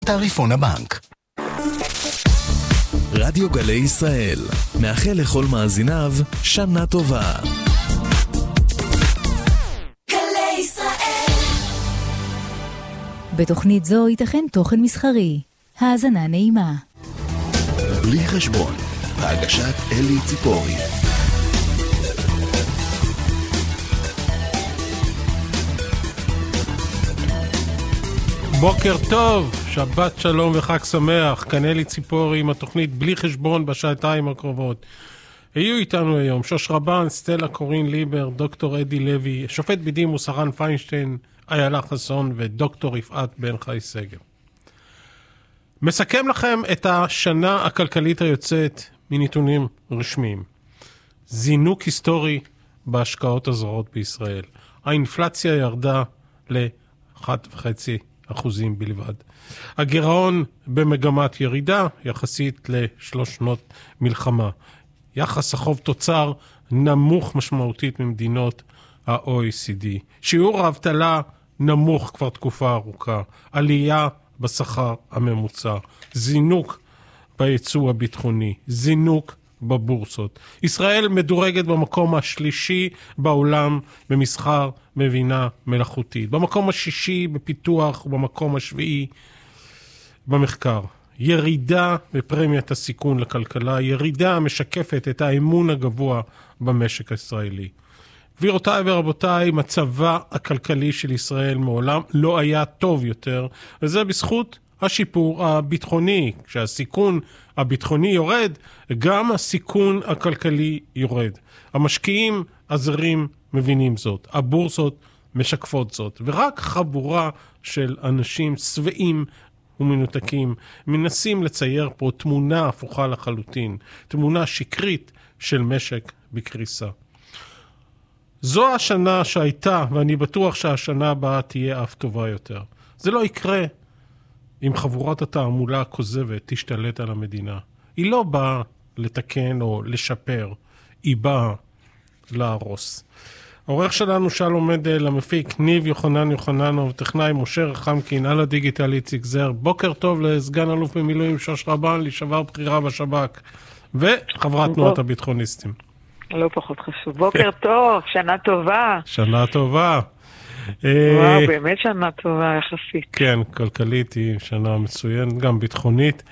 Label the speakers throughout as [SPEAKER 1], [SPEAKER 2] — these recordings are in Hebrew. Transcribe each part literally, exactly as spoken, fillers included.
[SPEAKER 1] תעריפון הבנק.
[SPEAKER 2] רדיו גלי ישראל, מאחל לכל מאזיניו שנה טובה.
[SPEAKER 3] גלי ישראל.
[SPEAKER 4] בתוכנית זו ייתכן תוכן מסחרי. האזנה נעימה.
[SPEAKER 1] בלי חשבון, בהגשת אלי ציפורי.
[SPEAKER 5] בוקר טוב, שבת שלום וחג שמח. כאן אלי ציפורי עם התוכנית בלי חשבון בשעתיים הקרובות. היו איתנו היום שוש רבן, סטלה קורין ליבר, דוקטור אדי לוי, שופט בדימוס הרן פיינשטיין, איילה חסון ודוקטור יפעת בן חי סגר. מסכם לכם את השנה הכלכלית היוצאת מנתונים רשמיים. זינוק היסטורי בהשקעות הזרות בישראל. האינפלציה ירדה ל-אחת נקודה חמש אחוזים בלבד. הגירעון במגמת ירידה יחסית לשלוש שנות מלחמה. יחס החוב תוצר נמוך משמעותית ממדינות ה-או אי סי די. שיעור האבטלה נמוך כבר תקופה ארוכה. עלייה בשכר הממוצע. זינוק בייצוא הביטחוני. זינוק בבורסות. ישראל מדורגת במקום השלישי בעולם במסחר מבינה מלאכותית. במקום השישי בפיתוח ובמקום השביעי במחקר. ירידה בפרמיית הסיכון לכלכלה, ירידה משקפת את האמון הגבוה במשק הישראלי. גבירותיי ורבותיי, מצבה הכלכלי של ישראל מעולם לא היה טוב יותר, וזה בזכות השיפור הביטחוני. כשהסיכון הביטחוני יורד, גם הסיכון הכלכלי יורד. המשקיעים הזרים מבינים זאת, הבורסות משקפות זאת, ורק חבורה של אנשים שבעים ומנותקים מנסים לצייר פה תמונה הפוכה לחלוטין, תמונה שקרית של משק בקריסה. זו השנה שהייתה, ואני בטוח שהשנה הבאה תהיה אף טובה יותר. זה לא יקרה אם חבורת התעמולה הכוזבת תשתלט על המדינה. היא לא באה לתקן או לשפר, היא באה להרוס. העורך שלנו שלום מדל, המפיק ניב יוחנן יוחננוב, טכנאי משה רחמקין, על הדיגיטל איציק זר. בוקר טוב לסגן אלוף במילואים שוש רבן, לשעבר בכירה בשב"כ, וחברת תנועת הביטחוניסטים.
[SPEAKER 6] לא פחות חשוב. בוקר טוב, שנה טובה.
[SPEAKER 5] שנה טובה.
[SPEAKER 6] וואו, באמת שנה טובה יחסית. כן,
[SPEAKER 5] כלכלית היא שנה מצוינת, גם ביטחונית.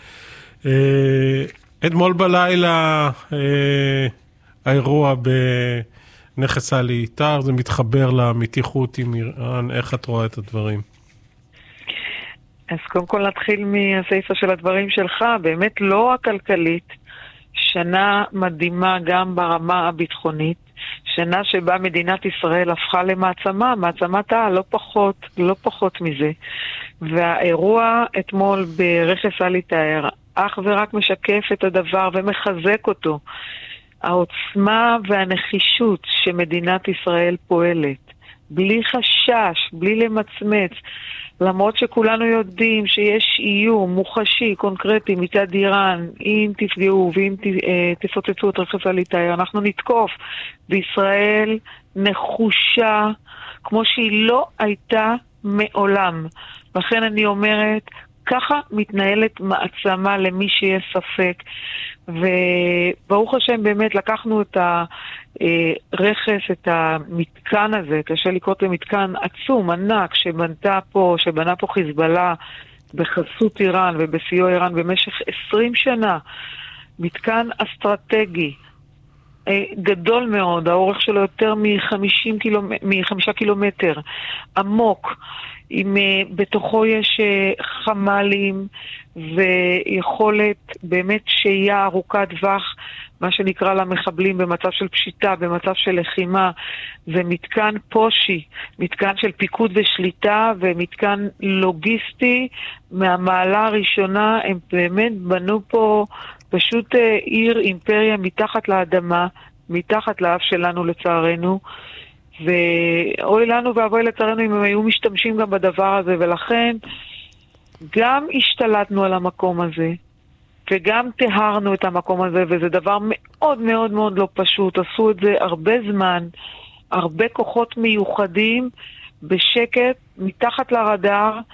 [SPEAKER 5] אתמול בלילה האירוע בנכס עלי תר, זה מתחבר למתיחות עם איראן. איך את רואה את הדברים?
[SPEAKER 6] אז קודם כל נתחיל מהסעיפה של הדברים שלך, באמת לא הכלכלית, שנה מדהימה גם ברמה הביטחונית, שנה שבה מדינת ישראל הפכה למעצמה, מעצמת העל, לא פחות, לא פחות מזה. והאירוע אתמול ברכס עלי תאר, אך ורק משקף את הדבר ומחזק אותו. העוצמה והנחישות שמדינת ישראל פועלת, בלי חשש, בלי למצמץ, למרות שכולנו יודעים שיש איום מוחשי, קונקרטי, מצד איראן, אם תפגעו ואם תפוצצו את רכס עלי תאר, אנחנו נתקוף. בישראל נחושה כמו שהיא לא הייתה מעולם. לכן אני אומרת, ככה מתנהלת מעצמה למי שיש ספק. וברוך השם באמת לקחנו את הרכס, את המתקן הזה, קשה לקרוא למתקן עצום, ענק, שבנתה פה, שבנה פה חיזבאללה בחסות איראן ובסיוע איראן במשך עשרים שנה. מתקן אסטרטגי, גדול מאוד, האורך שלו יותר מחמישים קילומטר, מחמישה קילומטר, עמוק, עם, בתוכו יש חמלים ויכולת באמת שהייה ארוכת טווח, מה שנקרא למחבלים במצב של פשיטה, במצב של לחימה. זה מתקן פושי, מתקן של פיקוד ושליטה ומתקן לוגיסטי מהמעלה הראשונה. הם באמת בנו פה פשוט עיר אימפריה מתחת לאדמה, מתחת לאף שלנו לצערנו, ואוי לנו ואבוי לצערנו אם הם היו משתמשים גם בדבר הזה. ולכן גם השתלטנו על המקום הזה וגם תהרנו את המקום הזה, וזה דבר מאוד מאוד מאוד לא פשוט. עשו את זה הרבה זמן, הרבה כוחות מיוחדים בשקט מתחת לרדאר,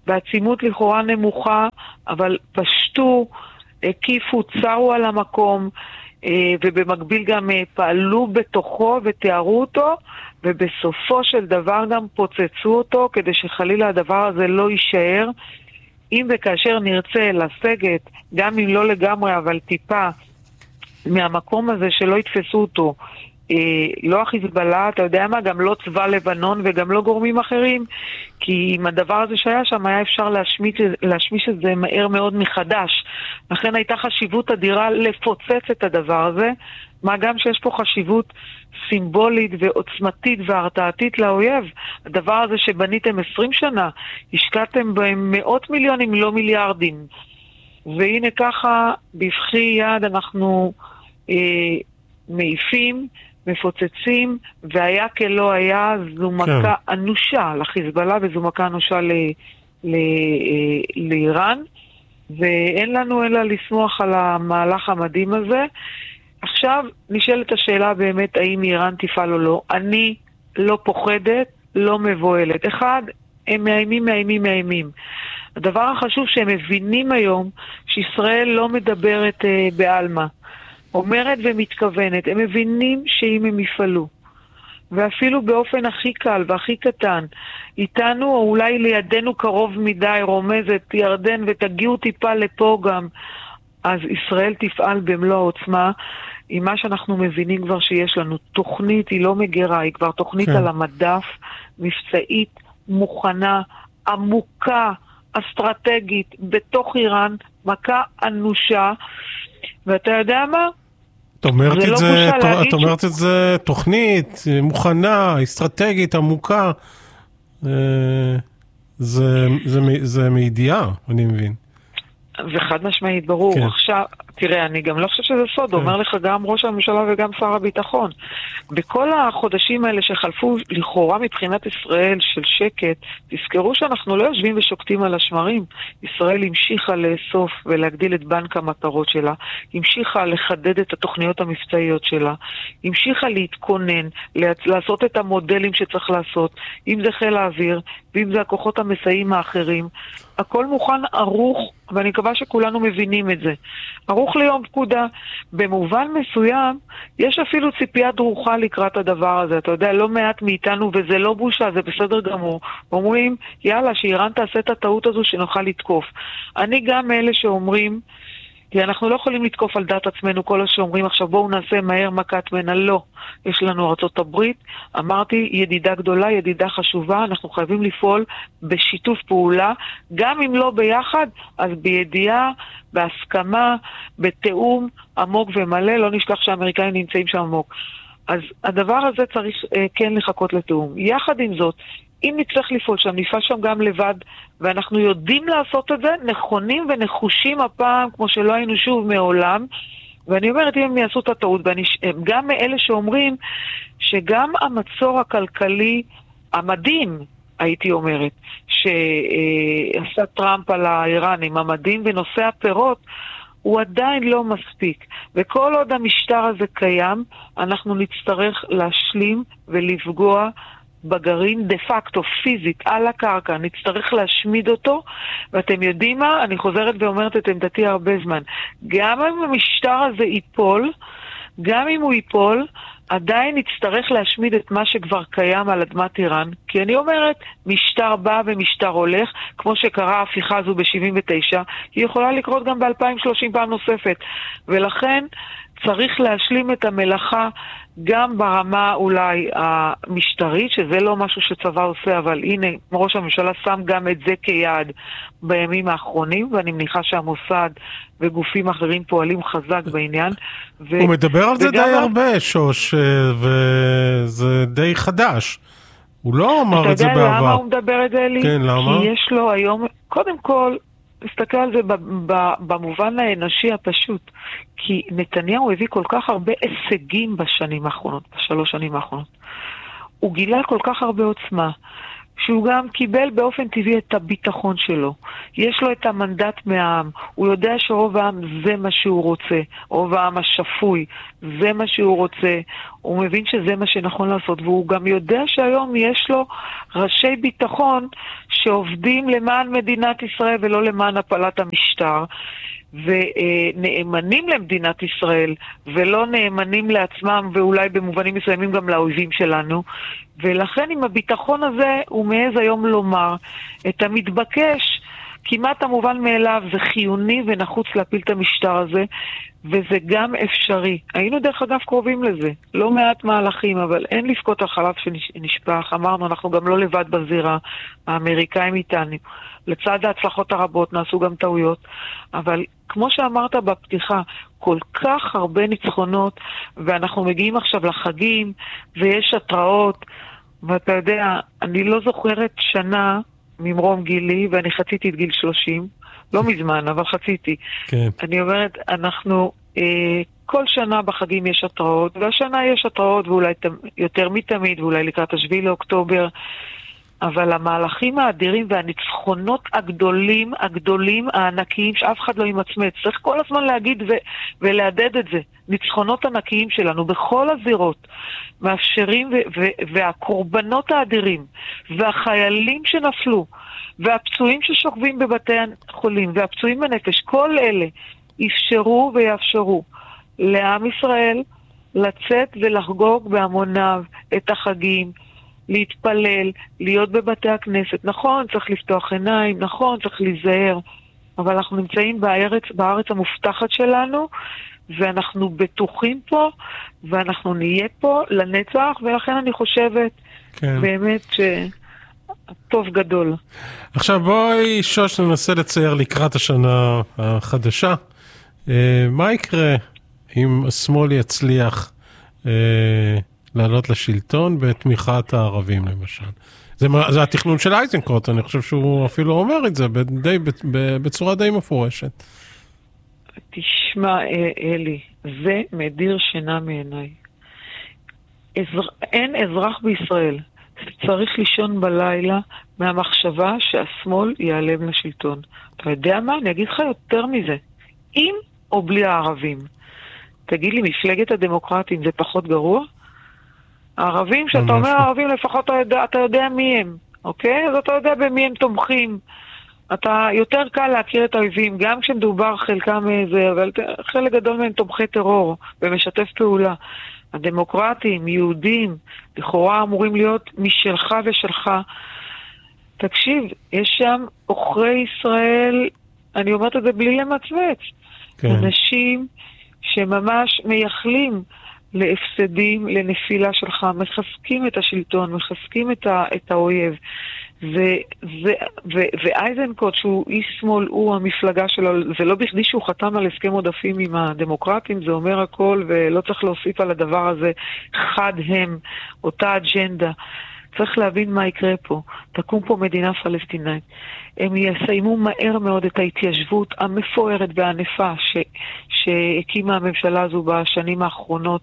[SPEAKER 6] בעצימות לכאורה נמוכה, אבל פשטו, הקיפו, צרו על המקום, ובמקביל גם פעלו בתוכו ותיארו אותו, ובסופו של דבר גם פוצצו אותו, כדי שחלילה הדבר הזה לא יישאר. אם וכאשר נרצה לסגת, גם אם לא לגמרי, אבל טיפה, מהמקום הזה שלא יתפסו אותו, אה, לא החיזבאללה, אתה יודע מה, גם לא צבא לבנון וגם לא גורמים אחרים, כי עם הדבר הזה שהיה שם היה אפשר להשמיש, להשמיש את זה מהר מאוד מחדש. לכן הייתה חשיבות אדירה לפוצץ את הדבר הזה, מה גם שיש פה חשיבות סימבולית ועוצמתית והרתעתית לאויב. הדבר הזה שבניתם עשרים שנה, השקעתם בהם מאות מיליונים, לא מיליארדים. והנה ככה, בבחי יד אנחנו אה, מעיפים, מפוצצים, והיה כלא היה, זו מכה אנושה לחיזבאללה, וזו מכה אנושה ל, ל, אה, לאיראן, ואין לנו אלא לסמוך על המהלך המדהים הזה. עכשיו נשאלת השאלה באמת, האם איראן תפעל או לא. אני לא פוחדת, לא מבועלת. אחד, הם מאיימים, מאיימים, מאיימים. הדבר החשוב שהם מבינים היום, שישראל לא מדברת אה, בעלמה, אומרת ומתכוונת. הם מבינים שאם הם יפעלו, ואפילו באופן הכי קל והכי קטן, איתנו או אולי לידינו קרוב מדי, רומזת ירדן ותגיעו טיפה לפה גם, אז ישראל תפעל במלוא העוצמה, עם מה שאנחנו מבינים כבר שיש לנו. תוכנית היא לא מגירה, היא כבר תוכנית כן. על המדף, מבצעית, מוכנה, עמוקה, אסטרטגית, בתוך איראן, מכה אנושה, ואתה יודע מה?
[SPEAKER 5] את אומרת את זה, את אומרת את זה תוכנית, מוכנה, אסטרטגית, עמוקה, זה, זה, זה מידיעה, אני מבין.
[SPEAKER 6] וחד משמעית, ברור. כן. עכשיו, תראה, אני גם לא חושב שזה סוד, כן. אומר לך גם ראש הממשלה וגם שר הביטחון. בכל החודשים האלה שחלפו לכאורה מבחינת ישראל של שקט, תזכרו שאנחנו לא יושבים ושוקטים על השמרים. ישראל המשיכה לאסוף ולהגדיל את בנק המטרות שלה, המשיכה לחדד את התוכניות המבצעיות שלה, המשיכה להתכונן, לעשות את המודלים שצריך לעשות, אם זה חיל האוויר, ואם זה הכוחות המסייעים האחרים. הכל מוכן, ערוך, ואני מקווה שכולנו מבינים את זה. ערוך ליום פקודה. במובן מסוים, יש אפילו ציפייה דרוכה לקראת הדבר הזה. אתה יודע, לא מעט מאיתנו, וזה לא בושה, זה בסדר גמור. אומרים, יאללה, שאיראן תעשה את הטעות הזו שנוכל לתקוף. אני גם מאלה שאומרים, כי אנחנו לא יכולים לתקוף על דעת עצמנו כל שאומרים עכשיו בואו נעשה מהר מכת מנה. לא. יש לנו ארצות הברית, אמרתי, ידידה גדולה, ידידה חשובה, אנחנו חייבים לפעול בשיתוף פעולה, גם אם לא ביחד, אז בידיעה, בהסכמה, בתאום עמוק ומלא, לא נשכח שהאמריקאים נמצאים שם עמוק. אז הדבר הזה צריך אה, כן לחכות לתאום. יחד עם זאת, אם נצטרך לפעול שם, נפעל שם גם לבד, ואנחנו יודעים לעשות את זה, נכונים ונחושים הפעם, כמו שלא היינו שוב מעולם, ואני אומרת, אם הם יעשו את הטעות, גם מאלה שאומרים שגם המצור הכלכלי המדהים, הייתי אומרת, שעשה טראמפ על האיראנים, המדהים בנושא הפירות, הוא עדיין לא מספיק. וכל עוד המשטר הזה קיים, אנחנו נצטרך להשלים ולפגוע בגרעין דה פקטו, פיזית, על הקרקע, נצטרך להשמיד אותו, ואתם יודעים מה? אני חוזרת ואומרת את עמדתי הרבה זמן. גם אם המשטר הזה ייפול, גם אם הוא ייפול, עדיין נצטרך להשמיד את מה שכבר קיים על אדמת איראן, כי אני אומרת, משטר בא ומשטר הולך, כמו שקרה ההפיכה הזו ב-שבעים ותשע, היא יכולה לקרות גם ב-אלפיים ושלושים פעם נוספת, ולכן צריך להשלים את המלאכה גם ברמה אולי המשטרית, שזה לא משהו שצבא עושה, אבל הנה, ראש הממשלה שם גם את זה כיעד בימים האחרונים, ואני מניחה שהמוסד וגופים אחרים פועלים חזק בעניין. ו...
[SPEAKER 5] הוא מדבר על זה די הרבה, שוש, וזה די חדש. הוא לא אמר את זה בעבר.
[SPEAKER 6] אתה יודע למה הוא מדבר את זה, אלי?
[SPEAKER 5] כן, למה?
[SPEAKER 6] כי יש לו היום, קודם כל, נסתכל על זה במובן האנושי הפשוט, כי נתניהו הביא כל כך הרבה הישגים בשנים האחרונות, בשלוש שנים האחרונות. הוא גילה כל כך הרבה עוצמה, שהוא גם קיבל באופן טבעי את הביטחון שלו. יש לו את המנדט מהעם. הוא יודע שרוב העם זה מה שהוא רוצה. רוב העם השפוי, זה מה שהוא רוצה. הוא מבין שזה מה שנכון לעשות. והוא גם יודע שהיום יש לו ראשי ביטחון שעובדים למען מדינת ישראל ולא למען הפלת המשטר. ונאמנים למדינת ישראל ולא נאמנים לעצמם ואולי במובנים מסוימים גם לאויבים שלנו, ולכן עם הביטחון הזה הוא מעז היום לומר את המתבקש, כמעט המובן מאליו, זה חיוני ונחוץ להפיל את המשטר הזה, וזה גם אפשרי. היינו דרך אגב קרובים לזה, לא מעט מהלכים, אבל אין לפקות החלב שנשפך. אמרנו, אנחנו גם לא לבד בזירה, האמריקאים איתנו. לצד ההצלחות הרבות נעשו גם טעויות, אבל כמו שאמרת בפתיחה, כל כך הרבה ניצחונות, ואנחנו מגיעים עכשיו לחגים, ויש התראות, ואתה יודע, אני לא זוכרת שנה ממרום גילי, ואני חציתי את גיל שלושים, לא מזמן, אבל חציתי. כן. אני אומרת, אנחנו, אה, כל שנה בחגים יש התראות, והשנה יש התראות, ואולי יותר מתמיד, ואולי לקראת השביעי לאוקטובר, אבל המהלכים האדירים והניצחונות הגדולים, הגדולים, הענקיים, שאף אחד לא ימצמץ. צריך כל הזמן להגיד ו- ולהדד את זה. ניצחונות ענקיים שלנו בכל הזירות מאפשרים, ו- ו- והקורבנות האדירים, והחיילים שנפלו, והפצועים ששוכבים בבתי החולים, והפצועים בנפש, כל אלה אפשרו ויאפשרו לעם ישראל לצאת ולחגוג בהמוניו את החגים, להתפלל, להיות בבתי הכנסת. נכון, צריך לפתוח עיניים, נכון, צריך להיזהר, אבל אנחנו נמצאים בארץ, בארץ המובטחת שלנו, ואנחנו בטוחים פה, ואנחנו נהיה פה לנצח, ולכן אני חושבת כן. באמת שטוב גדול.
[SPEAKER 5] עכשיו בואי שוש ננסה לצייר לקראת השנה החדשה. מה יקרה אם השמאל יצליח לעלות לשלטון בתמיכת הערבים למשל? זה, זה התכנון של אייזנקוט, אני חושב שהוא אפילו אומר את זה די, בצורה די מפורשת.
[SPEAKER 6] תשמע אלי, זה מדיר שינה מעיניי. אזר... אין אזרח בישראל צריך לישון בלילה מהמחשבה שהשמאל ייעלם לשלטון. אתה יודע מה? אני אגיד לך יותר מזה. עם או בלי הערבים. תגיד לי, מפלגת הדמוקרטים זה פחות גרוע? הערבים, שאתה אומר הערבים, לפחות אתה יודע, אתה יודע מי הם, אוקיי? אז אתה יודע במי הם תומכים. אתה יותר קל להכיר את האויבים, גם כשמדובר חלקם איזה, אבל חלק גדול מהם תומכי טרור ומשתף פעולה. הדמוקרטים, יהודים, לכאורה אמורים להיות משלך ושלך. תקשיב, יש שם עוכרי ישראל, אני אומרת את זה בלי למצמץ, כן. אנשים שממש מייחלים להפסדים, לנפילה שלך, מחזקים את השלטון, מחזקים את, ה, את האויב. ו, ו, ו, ואייזנקוט, שהוא איש שמאל, הוא המפלגה שלו, זה לא בכדי שהוא חתם על הסכם עודפים עם הדמוקרטים, זה אומר הכל, ולא צריך להוסיף על הדבר הזה חד הם, אותה אג'נדה. צריך להבין מה יקרה פה. תקום פה מדינה פלסטינאית. הם יסיימו מהר מאוד את ההתיישבות המפוארת והענפה ש, שהקימה הממשלה הזו בשנים האחרונות,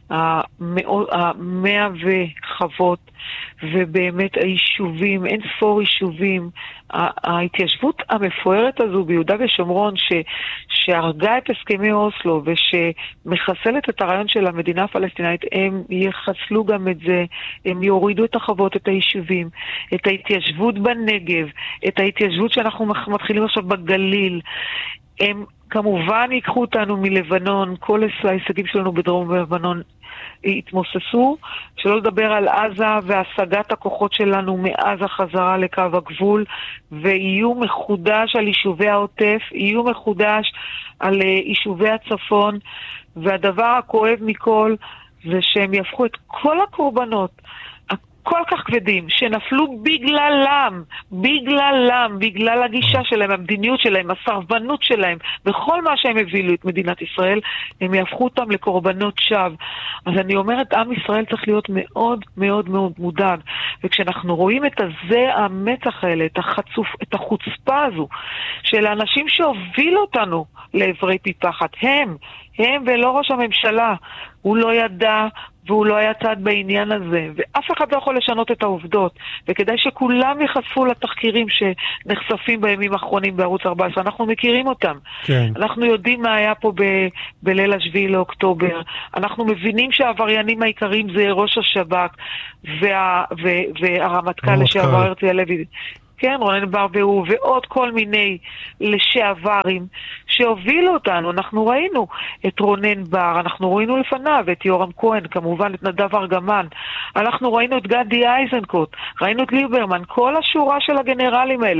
[SPEAKER 6] המאה וחוות, ובאמת היישובים, אין ספור יישובים, ההתיישבות המפוארת הזו ביהודה ושומרון ש, שהרגה את הסכמי אוסלו ושמחסלת את הרעיון של המדינה הפלסטינאית, הם יחסלו גם את זה, הם יורידו את החוות, את היישובים, את ההתיישבות בנגב, את ההתיישבות שאנחנו מתחילים עכשיו בגליל. הם כמובן ייקחו אותנו מלבנון, כל ההישגים שלנו בדרום לבנון התמוססו, שלא לדבר על עזה והשגת הכוחות שלנו מאז החזרה לקו הגבול, ויהיו מחודש על יישובי העוטף, יהיו מחודש על יישובי הצפון, והדבר הכואב מכל זה שהם יהפכו את כל הקורבנות כל כך כבדים, שנפלו בגללם, בגללם, בגלל הגישה שלהם, המדיניות שלהם, הסרבנות שלהם, וכל מה שהם הבילו את מדינת ישראל, הם יהפכו אותם לקורבנות שווא. אז אני אומרת, עם ישראל צריך להיות מאוד מאוד מאוד מודאג, וכשאנחנו רואים את הזה, המצח האלה, את החצוף, את החוצפה הזו, של האנשים שהובילו אותנו לעברי פי פחת, הם, הם ולא ראש הממשלה, הוא לא ידע, והוא לא היה צד בעניין הזה, ואף אחד לא יכול לשנות את העובדות, וכדאי שכולם יחשפו לתחקירים שנחשפים בימים האחרונים בערוץ ארבע עשרה, אנחנו מכירים אותם. כן. אנחנו יודעים מה היה פה ב- בליל השביעי לאוקטובר, אנחנו מבינים שהעבריינים העיקריים זה ראש השב"כ, וה- ו- והרמטכ"ל לשעבר הרצי הלוי, כן, רונן בר והוא, ועוד כל מיני לשעברים שהובילו אותנו. אנחנו ראינו את רונן בר, אנחנו ראינו לפניו את יורם כהן, כמובן את נדב ארגמן, אנחנו ראינו את גדי איזנקוט, ראינו את ליברמן, כל השורה של הגנרלים האלה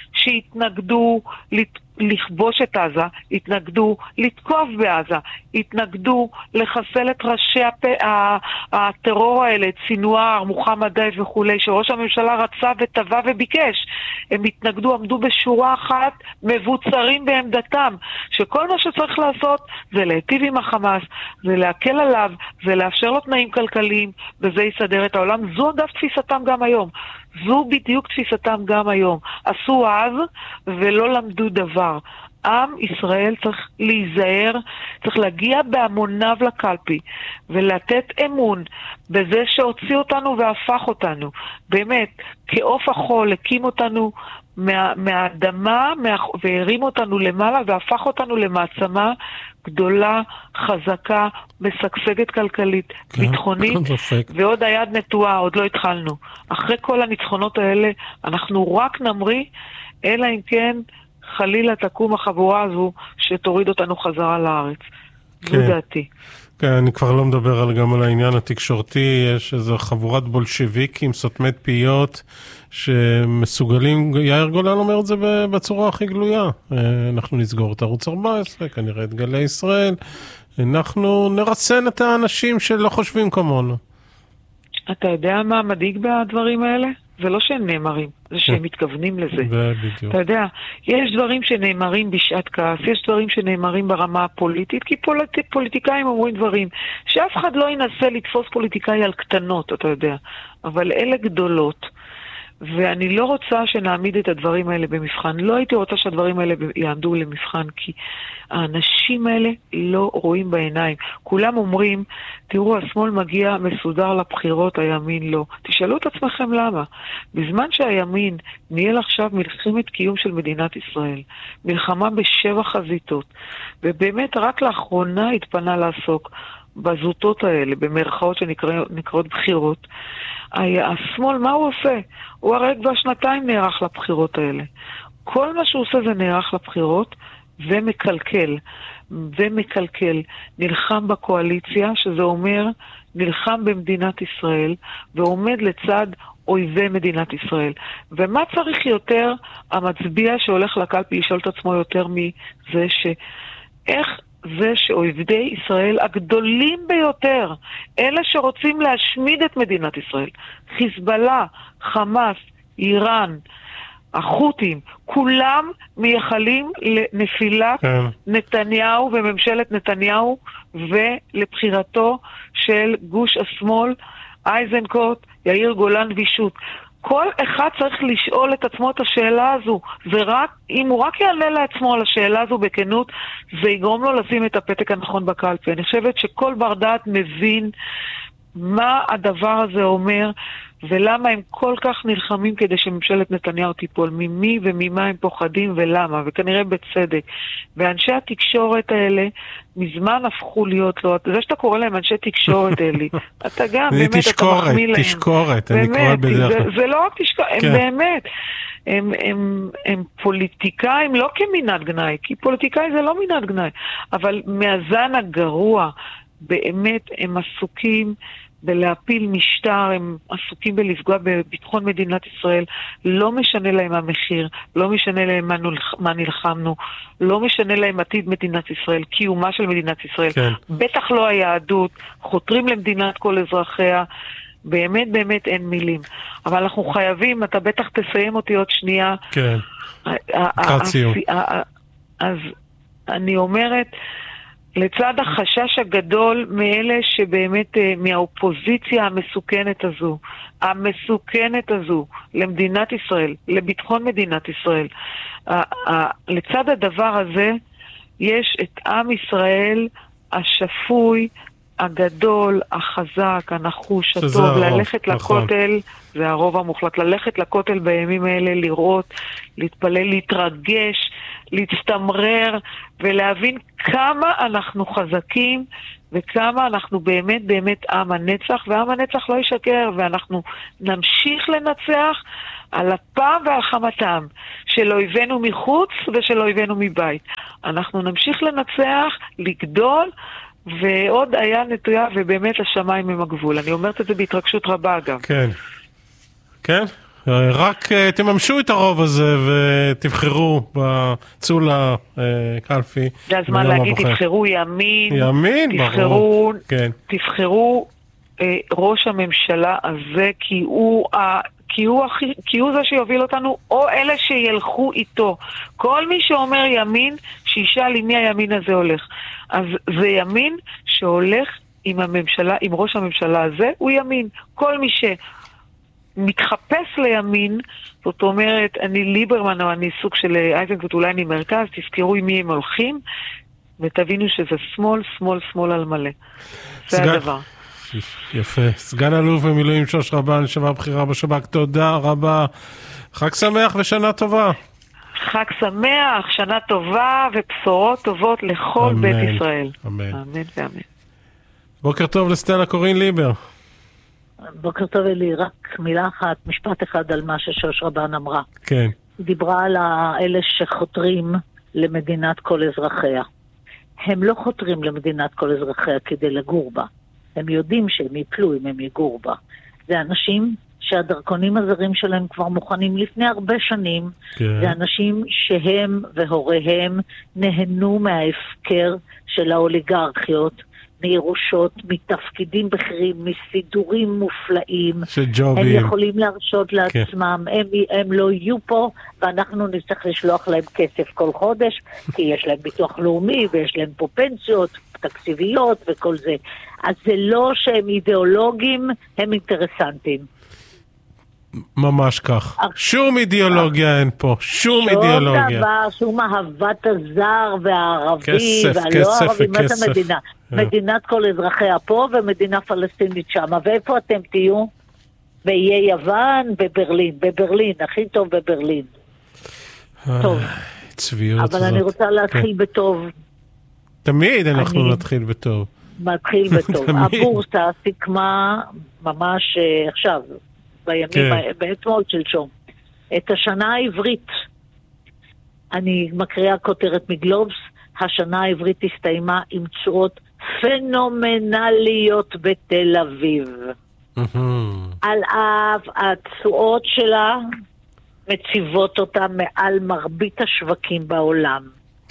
[SPEAKER 6] שהתנגדו לכבוש את עזה, התנגדו לתקוף בעזה, התנגדו לחסל את ראשי הפ... הטרור האלה, סינואר, מוחמד דייב וכו', שראש הממשלה רצה וטבע וביקש. הם התנגדו, עמדו בשורה אחת, מבוצרים בעמדתם, שכל מה שצריך לעשות זה להיטיב עם החמאס, זה להקל עליו, זה לאפשר לו תנאים כלכליים, וזה יסדר את העולם. זו אגב תפיסתם גם היום. זו בדיוק תפיסתם גם היום. עשו אז ולא למדו דבר. עם ישראל צריך להיזהר, צריך להגיע בהמוניו לקלפי ולתת אמון בזה שהוציא אותנו והפך אותנו. באמת, כאוף החול, הקים אותנו מה, מהאדמה מה, והרים אותנו למעלה והפך אותנו למעצמה גדולה, חזקה, משגשגת כלכלית, כן, ביטחונית, ועוד היד נטועה, עוד לא התחלנו. אחרי כל הניצחונות האלה, אנחנו רק נמריא, אלא אם כן חלילה תקום החבורה הזו שתוריד אותנו חזרה לארץ. כן. זו דעתי.
[SPEAKER 5] כן, אני כבר לא מדבר על, גם על העניין התקשורתי, יש איזו חבורת בולשביקים, סותמת פיות, שמסוגלים, יאיר גולן אומר את זה בצורה הכי גלויה. אנחנו נסגור את ערוץ ארבע עשרה, כנראה את גלי ישראל, אנחנו נרסן את האנשים שלא חושבים כמונו.
[SPEAKER 6] אתה יודע מה מדאיג בדברים האלה? זה לא שהם נאמרים, זה שהם מתכוונים לזה. אתה יודע, יש דברים שנאמרים בשעת כעס, יש דברים שנאמרים ברמה הפוליטית, כי פוליט, פוליטיקאים אומרים דברים, שאף אחד לא ינסה לתפוס פוליטיקאי על קטנות, אתה יודע, אבל אלה גדולות, ואני לא רוצה שנעמיד את הדברים האלה במבחן, לא הייתי רוצה שהדברים האלה יעמדו למבחן, כי האנשים האלה לא רואים בעיניים. כולם אומרים, תראו, השמאל מגיע מסודר לבחירות, הימין לא. תשאלו את עצמכם למה. בזמן שהימין ניהל עכשיו מלחמת קיום של מדינת ישראל, מלחמה בשבע חזיתות, ובאמת רק לאחרונה התפנה לעסוק בזוטות האלה, במרכאות שנקראות בחירות, השמאל, מה הוא עושה? הוא הרי כבר שנתיים נערך לבחירות האלה. כל מה שהוא עושה זה נערך לבחירות ומקלקל, ומקלקל. נלחם בקואליציה, שזה אומר נלחם במדינת ישראל, ועומד לצד אויבי מדינת ישראל. ומה צריך יותר המצביע שהולך לקלפי לשאול את עצמו יותר מזה ש... איך זה שאויבי ישראל הגדולים ביותר, אלה שרוצים להשמיד את מדינת ישראל, חיזבאללה, חמאס, איראן, החות'ים, כולם מייחלים לנפילת כן. נתניהו וממשלת נתניהו ולבחירתו של גוש השמאל, איזנקוט, יאיר גולן וישות. כל אחד צריך לשאול את עצמו את השאלה הזו. זה רק, אם הוא רק יעלה לעצמו על השאלה הזו בכנות, זה יגרום לו לשים את הפתק הנכון בקלפי. אני חושבת שכל בר דעת מבין מה הדבר הזה אומר, ולמה הם כל כך נלחמים כדי שממשלת נתניהו תיפול, ממי וממה הם פוחדים ולמה, וכנראה בצדק. ואנשי התקשורת האלה מזמן הפכו להיות לו, זה שאתה קורא להם אנשי תקשורת אלי, אתה גם באמת, אתה מחמיא להם.
[SPEAKER 5] תשקורת, אני קורא בדרך.
[SPEAKER 6] זה, זה לא רק תשקורת, הם באמת, הם, הם, הם פוליטיקאים לא כמינת גנאי, כי פוליטיקאי זה לא מינת גנאי, אבל מהזן הגרוע, באמת הם עסוקים בלהפיל משטר, הם עסוקים בלפגוע בביטחון מדינת ישראל, לא משנה להם המחיר, לא משנה להם מה, נלח, מה נלחמנו, לא משנה להם עתיד מדינת ישראל, קיומה של מדינת ישראל, כן. בטח לא היהדות, חותרים למדינת כל אזרחיה, באמת באמת אין מילים. אבל אנחנו חייבים, אתה בטח תסיים אותי עוד שנייה.
[SPEAKER 5] כן, קרציו.
[SPEAKER 6] אז אני אומרת, לצד החשש הגדול מאלה שבאמת, מהאופוזיציה המסוכנת הזו, המסוכנת הזו למדינת ישראל, לביטחון מדינת ישראל, לצד הדבר הזה יש את עם ישראל השפוי, הגדול, החזק, הנחוש,
[SPEAKER 5] שזה
[SPEAKER 6] הטוב,
[SPEAKER 5] הרוב,
[SPEAKER 6] ללכת
[SPEAKER 5] נכון.
[SPEAKER 6] לכותל, זה הרוב המוחלט, ללכת לכותל בימים האלה, לראות, להתפלל, להתרגש, להצטמרר, ולהבין כמה אנחנו חזקים, וכמה אנחנו באמת באמת עם הנצח, ועם הנצח לא ישקר, ואנחנו נמשיך לנצח על אפם ועל חמתם, של אויבינו מחוץ ושל אויבינו מבית. אנחנו נמשיך לנצח, לגדול, ועוד היה נטויה, ובאמת השמיים הם הגבול. אני אומרת את זה בהתרגשות רבה אגב.
[SPEAKER 5] כן. כן? רק uh, תממשו את הרוב הזה ותבחרו בצול הקלפי.
[SPEAKER 6] זה הזמן להגיד, תבחרו ימין,
[SPEAKER 5] ימין,
[SPEAKER 6] תבחרו,
[SPEAKER 5] ברור. כן.
[SPEAKER 6] תבחרו uh, ראש הממשלה הזה, כי הוא, uh, כי, הוא הכי, כי הוא זה שיוביל אותנו, או אלה שילכו איתו. כל מי שאומר ימין, שישאל עם מי הימין הזה הולך. אז זה ימין שהולך עם הממשלה, עם ראש הממשלה הזה, הוא ימין. כל מי ש... מתחפש לימין, זאת אומרת, אני ליברמן או אני סוג של אייזנקוט, אולי אני מרכז, תזכרו עם מי הם הולכים, ותבינו שזה שמאל, שמאל, שמאל על מלא. זה סגן... הדבר.
[SPEAKER 5] יפה. סגן אלוף במילואים שוש רבן, לשעבר בכירה בשב"כ, תודה רבה. חג שמח ושנה טובה.
[SPEAKER 6] חג שמח, שנה טובה ובשורות טובות לכל אמן, בית ישראל.
[SPEAKER 5] אמן.
[SPEAKER 6] אמן ואמן.
[SPEAKER 5] בוקר טוב לסטלה קורין ליבר.
[SPEAKER 7] בוקר טוב אלי, רק מילה אחת, משפט אחד על מה ששוש רבן אמרה.
[SPEAKER 5] כן.
[SPEAKER 7] היא דיברה על אלה שחותרים למדינת כל אזרחיה. הם לא חותרים למדינת כל אזרחיה כדי לגור בה. הם יודעים שהם יפלו אם הם יגור בה. זה אנשים שהדרכונים הזרים שלהם כבר מוכנים לפני הרבה שנים. כן. זה אנשים שהם והוריהם נהנו מההפקר של האוליגרכיות, מירושות, מתפקידים בכירים, מסידורים מופלאים.
[SPEAKER 5] שג'ובים.
[SPEAKER 7] הם יכולים להרשות לעצמם, כן. הם, הם לא יהיו פה, ואנחנו נצטרך לשלוח להם כסף כל חודש, כי יש להם ביטוח לאומי, ויש להם פה פנסיות, תקציביות וכל זה. אז זה לא שהם אידיאולוגים, הם אינטרסנטים.
[SPEAKER 5] ממש כך. שום אידיאולוגיה אין פה, שום אידיאולוגיה.
[SPEAKER 7] שום דבר, שום אהבת הזר והערבי,
[SPEAKER 5] כסף,
[SPEAKER 7] והלא
[SPEAKER 5] כסף
[SPEAKER 7] ערבי, מה
[SPEAKER 5] וכסף.
[SPEAKER 7] זה מדינה? מדינת כל אזרחיה פה ומדינה פלסטינית שם. ואיפה אתם תהיו? באיי יוון, בברלין. בברלין, הכי טוב בברלין. טוב.
[SPEAKER 5] צביעות זאת.
[SPEAKER 7] אבל אני רוצה להתחיל בטוב.
[SPEAKER 5] תמיד אנחנו נתחיל בטוב.
[SPEAKER 7] מתחיל בטוב. הבורסה סיכמה ממש עכשיו, בימים, באתמול שלשום, את השנה העברית. אני מקריאה כותרת מגלובס, השנה העברית הסתיימה עם תשואות פנומנליות בתל אביב. על אף התשואות שלה מציבות אותה מעל מרבית השווקים בעולם.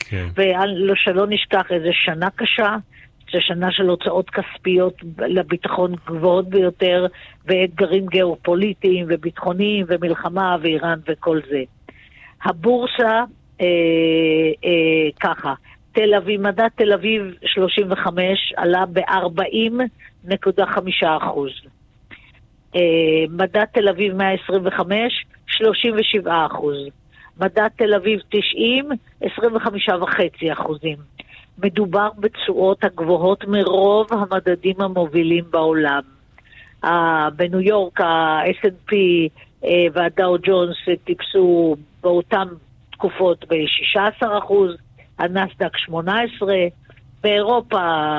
[SPEAKER 7] ושלא נשכח איזה שנה קשה, זו שנה של הוצאות כספיות לביטחון גבוהות ביותר, ואתגרים גיאופוליטיים וביטחוניים ומלחמה ואיראן וכל זה. הבורסה אה, אה, ככה, תל אביב, מדד תל אביב שלושים וחמש עלה ב-ארבעים נקודה חמישה אחוז. אה, מדד תל אביב מאה עשרים וחמש, שלושים ושבעה אחוז. מדד תל אביב תשעים, עשרים וחמישה וחצי אחוזים. מדובר בתשואות הגבוהות מרוב המדדים המובילים בעולם. בניו יורק ה-אס אנד פי והדאו ג'ונס טיפסו באותם תקופות ב-שישה עשר אחוז, הנסדק שמונה עשרה, באירופה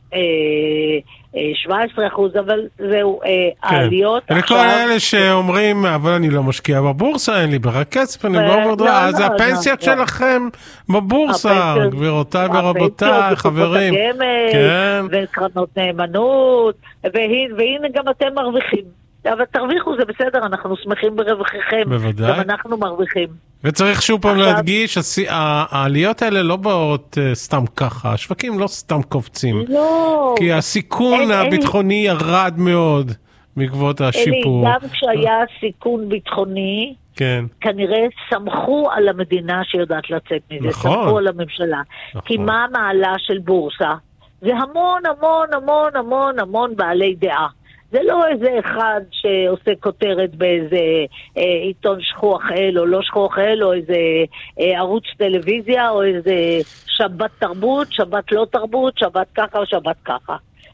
[SPEAKER 7] שבע עשרה אחוז, אבל זהו, העליות
[SPEAKER 5] עכשיו... לכל אלה שאומרים, אבל אני לא משקיע בבורסה, אין לי ברק כסף, אני לא עובד, אז הפנסיות שלכם בבורסה, גבירותיי ורבותיי, חברים.
[SPEAKER 7] וקרנות נאמנות, והנה גם אתם מרוויחים. אבל תרוויחו, זה בסדר, אנחנו שמחים ברווחיכם.
[SPEAKER 5] בוודאי.
[SPEAKER 7] גם אנחנו מרוויחים.
[SPEAKER 5] וצריך שוב פעם להדגיש, העליות האלה לא באות סתם ככה, השווקים לא סתם קופצים.
[SPEAKER 7] לא.
[SPEAKER 5] כי הסיכון הביטחוני ירד מאוד בעקבות השיפור.
[SPEAKER 7] אלי, גם כשהיה סיכון ביטחוני,
[SPEAKER 5] כן.
[SPEAKER 7] כנראה סמכו על המדינה שיודעת לצאת מזה.
[SPEAKER 5] נכון.
[SPEAKER 7] סמכו על הממשלה. נכון. כי מה המעלה של בורסה? זה המון המון המון המון המון בעלי דעה. זה לא איזה אחד שעושה כותרת באיזה אה, עיתון שכוח אל או לא שכוח אל, או איזה אה, ערוץ טלוויזיה, או איזה שבת תרבות, שבת לא תרבות, שבת ככה או שבת ככה.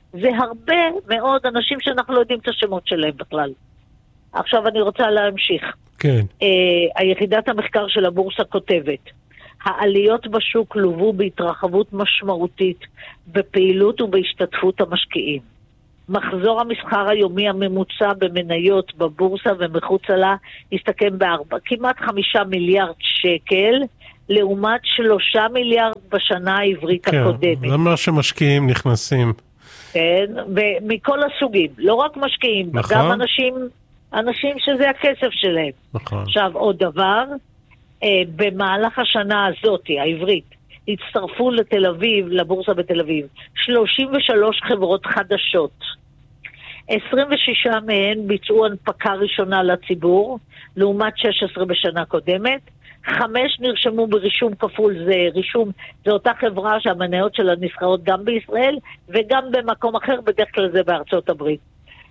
[SPEAKER 7] זה הרבה מאוד אנשים שאנחנו לא יודעים את השמות שלהם בכלל. עכשיו אני רוצה להמשיך.
[SPEAKER 5] כן.
[SPEAKER 7] Uh, היחידת המחקר של הבורסה כותבת, העליות בשוק לובו בהתרחבות משמעותית בפעילות ובהשתתפות המשקיעים. מחזור המסחר היומי הממוצע במניות בבורסה ומחוצה לה הסתכם בארבע, כמעט חמישה מיליארד שקל, לעומת שלושה מיליארד בשנה העברית
[SPEAKER 5] כן,
[SPEAKER 7] הקודמת.
[SPEAKER 5] זה מה שמשקיעים נכנסים.
[SPEAKER 7] כן, ומכל הסוגים, לא רק משקיעים,
[SPEAKER 5] נכון.
[SPEAKER 7] גם אנשים, אנשים שזה הכסף שלהם.
[SPEAKER 5] נכון.
[SPEAKER 7] עכשיו, עוד דבר, אה, במהלך השנה הזאת, העברית, הצטרפו לתל אביב, לבורסה בתל אביב, שלושים ושלוש חברות חדשות. עשרים ושש מהן ביצעו הנפקה ראשונה לציבור, לעומת שש עשרה בשנה קודמת. חמש נרשמו ברישום כפול, זה רישום, זה אותה חברה שהמניות שלה נסחרות גם בישראל, וגם במקום אחר, בדרך כלל זה בארצות הברית.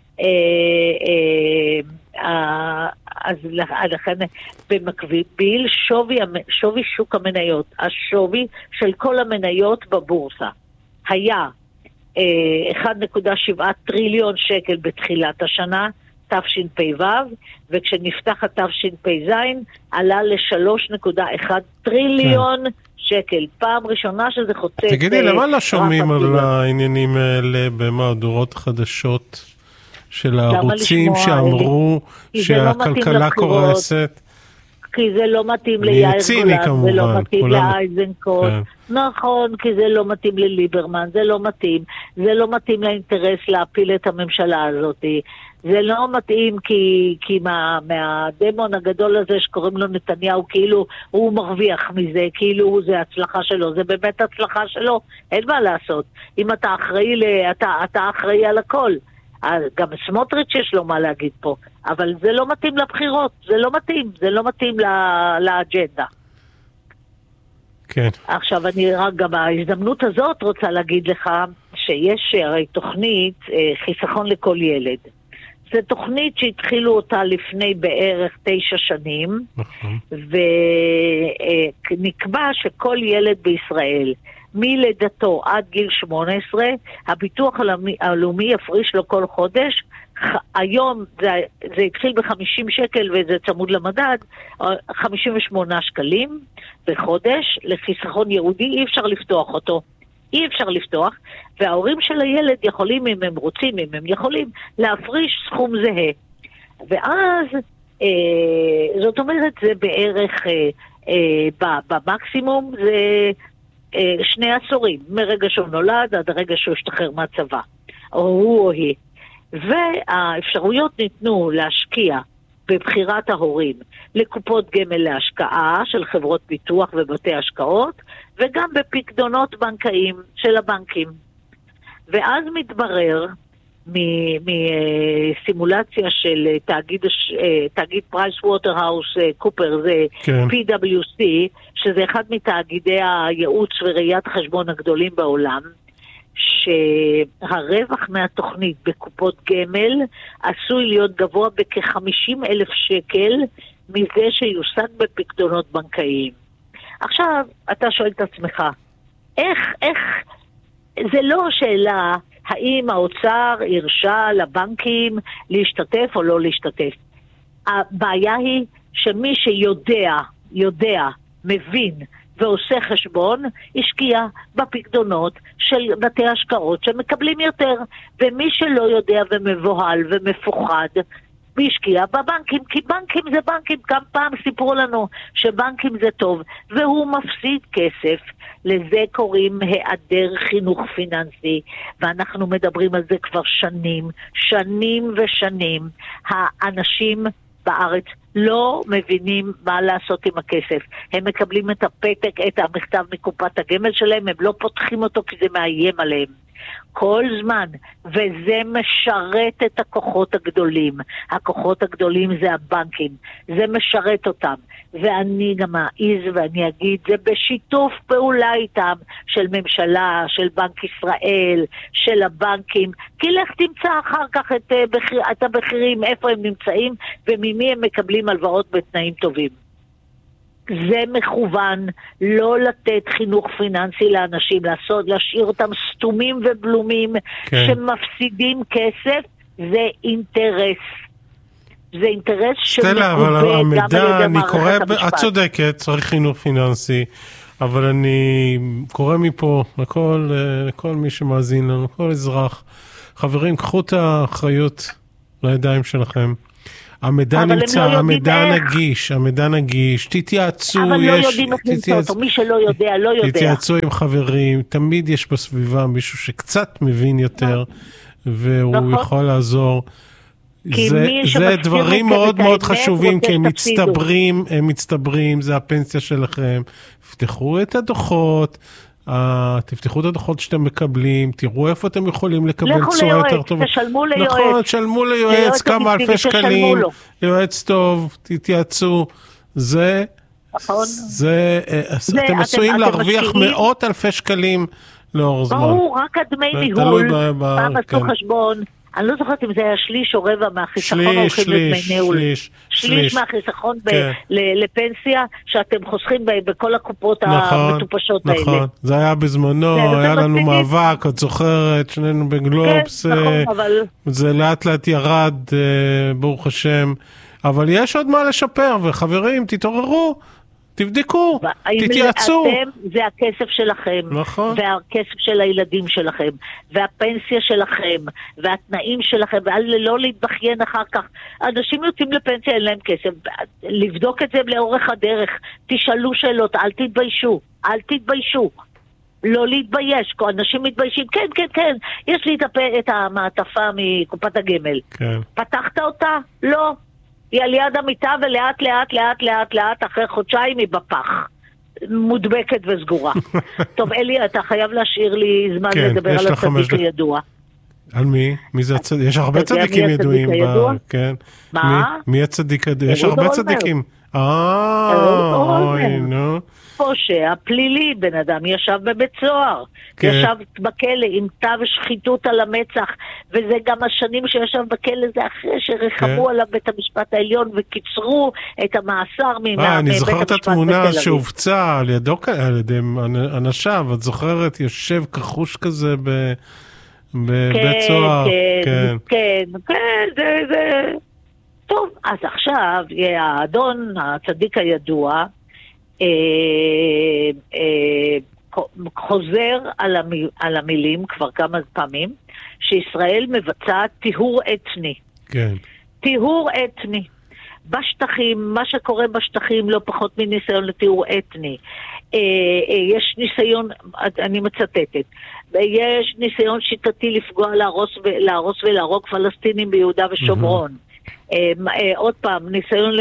[SPEAKER 7] אז לכן במקביל שווי, שווי שוק המניות, השווי של כל המניות בבורסה היה אחד נקודה שבע טריליון שקל בתחילת השנה, תשפ"ו, וכשנפתח התשפ"ז עלה ל-שלוש נקודה אחת טריליון שקל. פעם ראשונה שזה חוצה...
[SPEAKER 5] תגידי, למה לא שומעים על העניינים האלה במהדורות חדשות של הערוצים שאמרו שהכלכלה קורסת?
[SPEAKER 7] כי זה לא מתאים ליאיר גולן, זה לא מתאים לאייזנקוט. נכון, כי זה לא מתאים לליברמן, זה לא מתאים. זה לא מתאים לאינטרס להפיל את הממשלה הזאת. זה לא מתאים כי, כי מה, מהדמון הגדול הזה שקוראים לו נתניהו, כאילו הוא מרוויח מזה, כאילו זה הצלחה שלו. זה באמת הצלחה שלו, אין מה לעשות. אם אתה אחראי, אתה, אתה אחראי על הכל. גם סמוטריץ' יש לו מה להגיד פה, אבל זה לא מתאים לבחירות, זה לא מתאים, זה לא מתאים לאג'נדה.
[SPEAKER 5] כן.
[SPEAKER 7] עכשיו אני רק גם בהזדמנות הזאת רוצה להגיד לך שיש הרי תוכנית חיסכון לכל ילד. זו תוכנית שהתחילו אותה לפני בערך תשע שנים, ונקבע שכל ילד בישראל, מלידתו עד גיל שמונה עשרה, הביטוח הלאומי יפריש לו כל חודש. היום זה, זה התחיל ב-חמישים שקל וזה צמוד למדד, חמישים ושמונה שקלים בחודש, לחיסכון יהודי, אי אפשר לפתוח אותו. אי אפשר לפתוח, וההורים של הילד יכולים, אם הם רוצים, אם הם יכולים, להפריש סכום זהה. ואז, אה, זאת אומרת, זה בערך, אה, אה, במקסימום, זה אה, שני עשורים, מרגע שהוא נולד עד הרגע שהוא השתחרר מהצבא, או הוא או היא. והאפשרויות ניתנו להשקיע בבחירת ההורים לקופות גמל להשקעה של חברות ביטוח ובתי השקעות, וגם בפקדונות בנקאיים של הבנקים. ואז מתברר מסימולציה של תאגיד, תאגיד פרייס ווטרהאוס קופר, זה כן. פי דאבליו סי, שזה אחד מתאגידי הייעוץ וראיית חשבון הגדולים בעולם, שהרווח מהתוכנית בקופות גמל עשוי להיות גבוה בכ-חמישים אלף שקל מזה שיושג בפקדונות בנקאיים. עכשיו, אתה שואל את עצמך, איך, איך, זה לא שאלה האם האוצר הרשה לבנקים להשתתף או לא להשתתף. הבעיה היא שמי שיודע, יודע, מבין, ועושה חשבון, השקיע בפקדונות של בתי השקעות שמקבלים יותר, ומי שלא יודע ומבוהל ומפוחד, השקיע בבנקים, כי בנקים זה בנקים, גם פעם סיפרו לנו שבנקים זה טוב, והוא מפסיד כסף. לזה קוראים היעדר חינוך פיננסי, ואנחנו מדברים על זה כבר שנים, שנים ושנים. האנשים בארץ לא מבינים מה לעשות עם הכסף. הם מקבלים את הפתק, את המכתב מקופת הגמל שלהם, הם לא פותחים אותו כי זה מאיים עליהם. כל זמן, וזה משרת את הכוחות הגדולים. הכוחות הגדולים זה הבנקים, זה משרת אותם. ואני גם אעיז ואני אגיד, זה בשיתוף פעולה איתם, של ממשלה, של בנק ישראל, של הבנקים, כי לך תמצא אחר כך את, את הבחירים, איפה הם נמצאים, וממי הם מקבלים הלוואות בתנאים טובים. זה מכוון לא לתת חינוך פיננסי לאנשים, לעשות, להשאיר אותם סתומים ובלומים, כן. שמפסידים כסף, זה אינטרס. זה אינטרס שמקובל גם על ידי מערכת המשפט.
[SPEAKER 5] את צודקת, צריך חינוך פיננסי, אבל אני קורא מפה לכל, לכל מי שמאזין לנו, לכל אזרח, חברים, קחו את האחריות לידיים שלכם. המידע נמצא, לא המידע נגיש, המידע נגיש, תתייעצו,
[SPEAKER 7] אבל
[SPEAKER 5] יש,
[SPEAKER 7] לא יודעים איך למצוא אותו, מי שלא יודע, לא יודע.
[SPEAKER 5] תתייעצו עם חברים, תמיד יש בסביבה מישהו שקצת מבין יותר, והוא נכון. יכול לעזור. זה, זה דברים מאוד מאוד חשובים, כי הם מצטברים, הם מצטברים, זה הפנסיה שלכם. תפתחו את הדוחות, Uh, תפתחו את הדוחות שאתם מקבלים, תראו איפה אתם יכולים לקבל צועה יותר טוב.
[SPEAKER 7] תשלמו ליועץ.
[SPEAKER 5] נכון, תשלמו ליועץ כמה אלפי שקלים, ליועץ טוב, תתייעצו. זה,
[SPEAKER 7] נכון.
[SPEAKER 5] זה, זה אתם עשויים להרוויח משקיעים? מאות אלפי שקלים לאור זמן.
[SPEAKER 7] ברור, רק הדמי ניהול, פעם עשו חשבון. אני לא זוכרת אם זה היה שליש או רבע מהחיסכון הולכים לדמי ניהול.
[SPEAKER 5] שליש,
[SPEAKER 7] שליש מהחיסכון לפנסיה שאתם חוסכים בכל הקופות המטופשות האלה.
[SPEAKER 5] נכון, זה היה בזמנו, היה לנו מאבק, את זוכרת, שנינו בגלובס, זה לאט לאט ירד, ברוך השם, אבל יש עוד מה לשפר, וחברים, תתעוררו. תבדקו, תתייעצו.
[SPEAKER 7] אתם, זה הכסף שלכם,
[SPEAKER 5] נכון.
[SPEAKER 7] והכסף של הילדים שלכם, והפנסיה שלכם, והתנאים שלכם, ולא להתבכיין אחר כך. אנשים יוצאים לפנסיה, אין להם כסף. לבדוק את זה לאורך הדרך. תשאלו שאלות, אל תתביישו, אל תתביישו. לא להתבייש, אנשים מתביישים, כן, כן, כן, יש לי את המעטפה מקופת הגמל.
[SPEAKER 5] כן.
[SPEAKER 7] פתחת אותה? לא. היא על יד המיטה ולאט לאט לאט לאט לאט אחרי חודשיים היא בפח. מודבקת וסגורה. טוב אלי, אתה חייב להשאיר לי זמן
[SPEAKER 5] כן,
[SPEAKER 7] לדבר על הצדיק הידוע.
[SPEAKER 5] על מי? מי זה הצדיק? יש הרבה צדיקים ידועים. כן.
[SPEAKER 7] מה?
[SPEAKER 5] מי הצדיק הידוע? יש הרבה צדיקים. אה, אוי, נו.
[SPEAKER 7] פושע פלילי, בן אדם ישב בבית סוהר, ישב בכלא עם תו שחיתות על המצח, וזה גם השנים שישב בכלא, זה אחרי שרחמו עליו בית המשפט העליון וקיצרו את המאסר מבית המשפט בתל אביב.
[SPEAKER 5] אני זוכר את התמונה שהופצה על ידו, על ידי אנשיו, את זוכרת, יושב כחוש כזה בבית סוהר.
[SPEAKER 7] כן, כן, כן, זה, זה... טוב, אז עכשיו, האדון, הצדיק הידוע, אה, אה, חוזר על, המ, על המילים כבר כמה פעמים, שישראל מבצעת טיהור אתני.
[SPEAKER 5] כן.
[SPEAKER 7] טיהור אתני. בשטחים, מה שקורה בשטחים לא פחות מניסיון לטיהור אתני. אה, אה, יש ניסיון, אני מצטטת, יש ניסיון שיטתי לפגוע, להרוס, להרוס ולהרוג פלסטינים ביהודה ושומרון. Mm-hmm. עוד פעם, ניסיון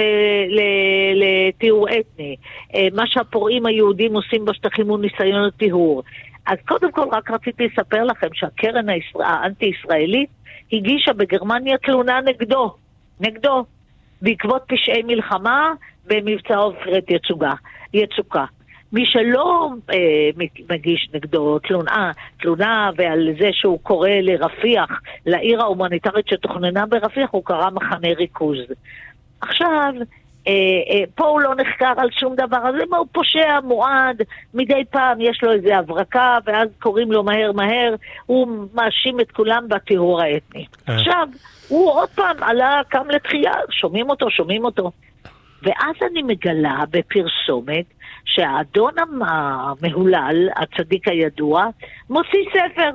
[SPEAKER 7] לטיהור אתני. מה שהפורעים היהודים עושים בשטחים הוא ניסיון לטיהור. אז קודם כל רק רציתי לספר לכם שהקרן האנטי-ישראלית הגישה בגרמניה תלונה נגדו, נגדו, בעקבות פשעי מלחמה במבצע עופרת יצוקה. מי שלא אה, מגיש נגדו תלונה, תלונה ועל זה שהוא קורא לרפיח, לעיר ההומניטרית שתוכננה ברפיח, הוא קרא מחנה ריכוז. עכשיו, אה, אה, פה הוא לא נחקר על שום דבר, אז הוא פושע מועד, מדי פעם יש לו איזה הברקה, ואז קוראים לו מהר מהר, הוא מאשים את כולם בטיהור האתני. עכשיו, הוא עוד פעם עלה, קם לתחייה, שומעים אותו, שומעים אותו. ואז אני מגלה בפרסומת, שהאדון המהולל, הצדיק הידוע, מוציא ספר.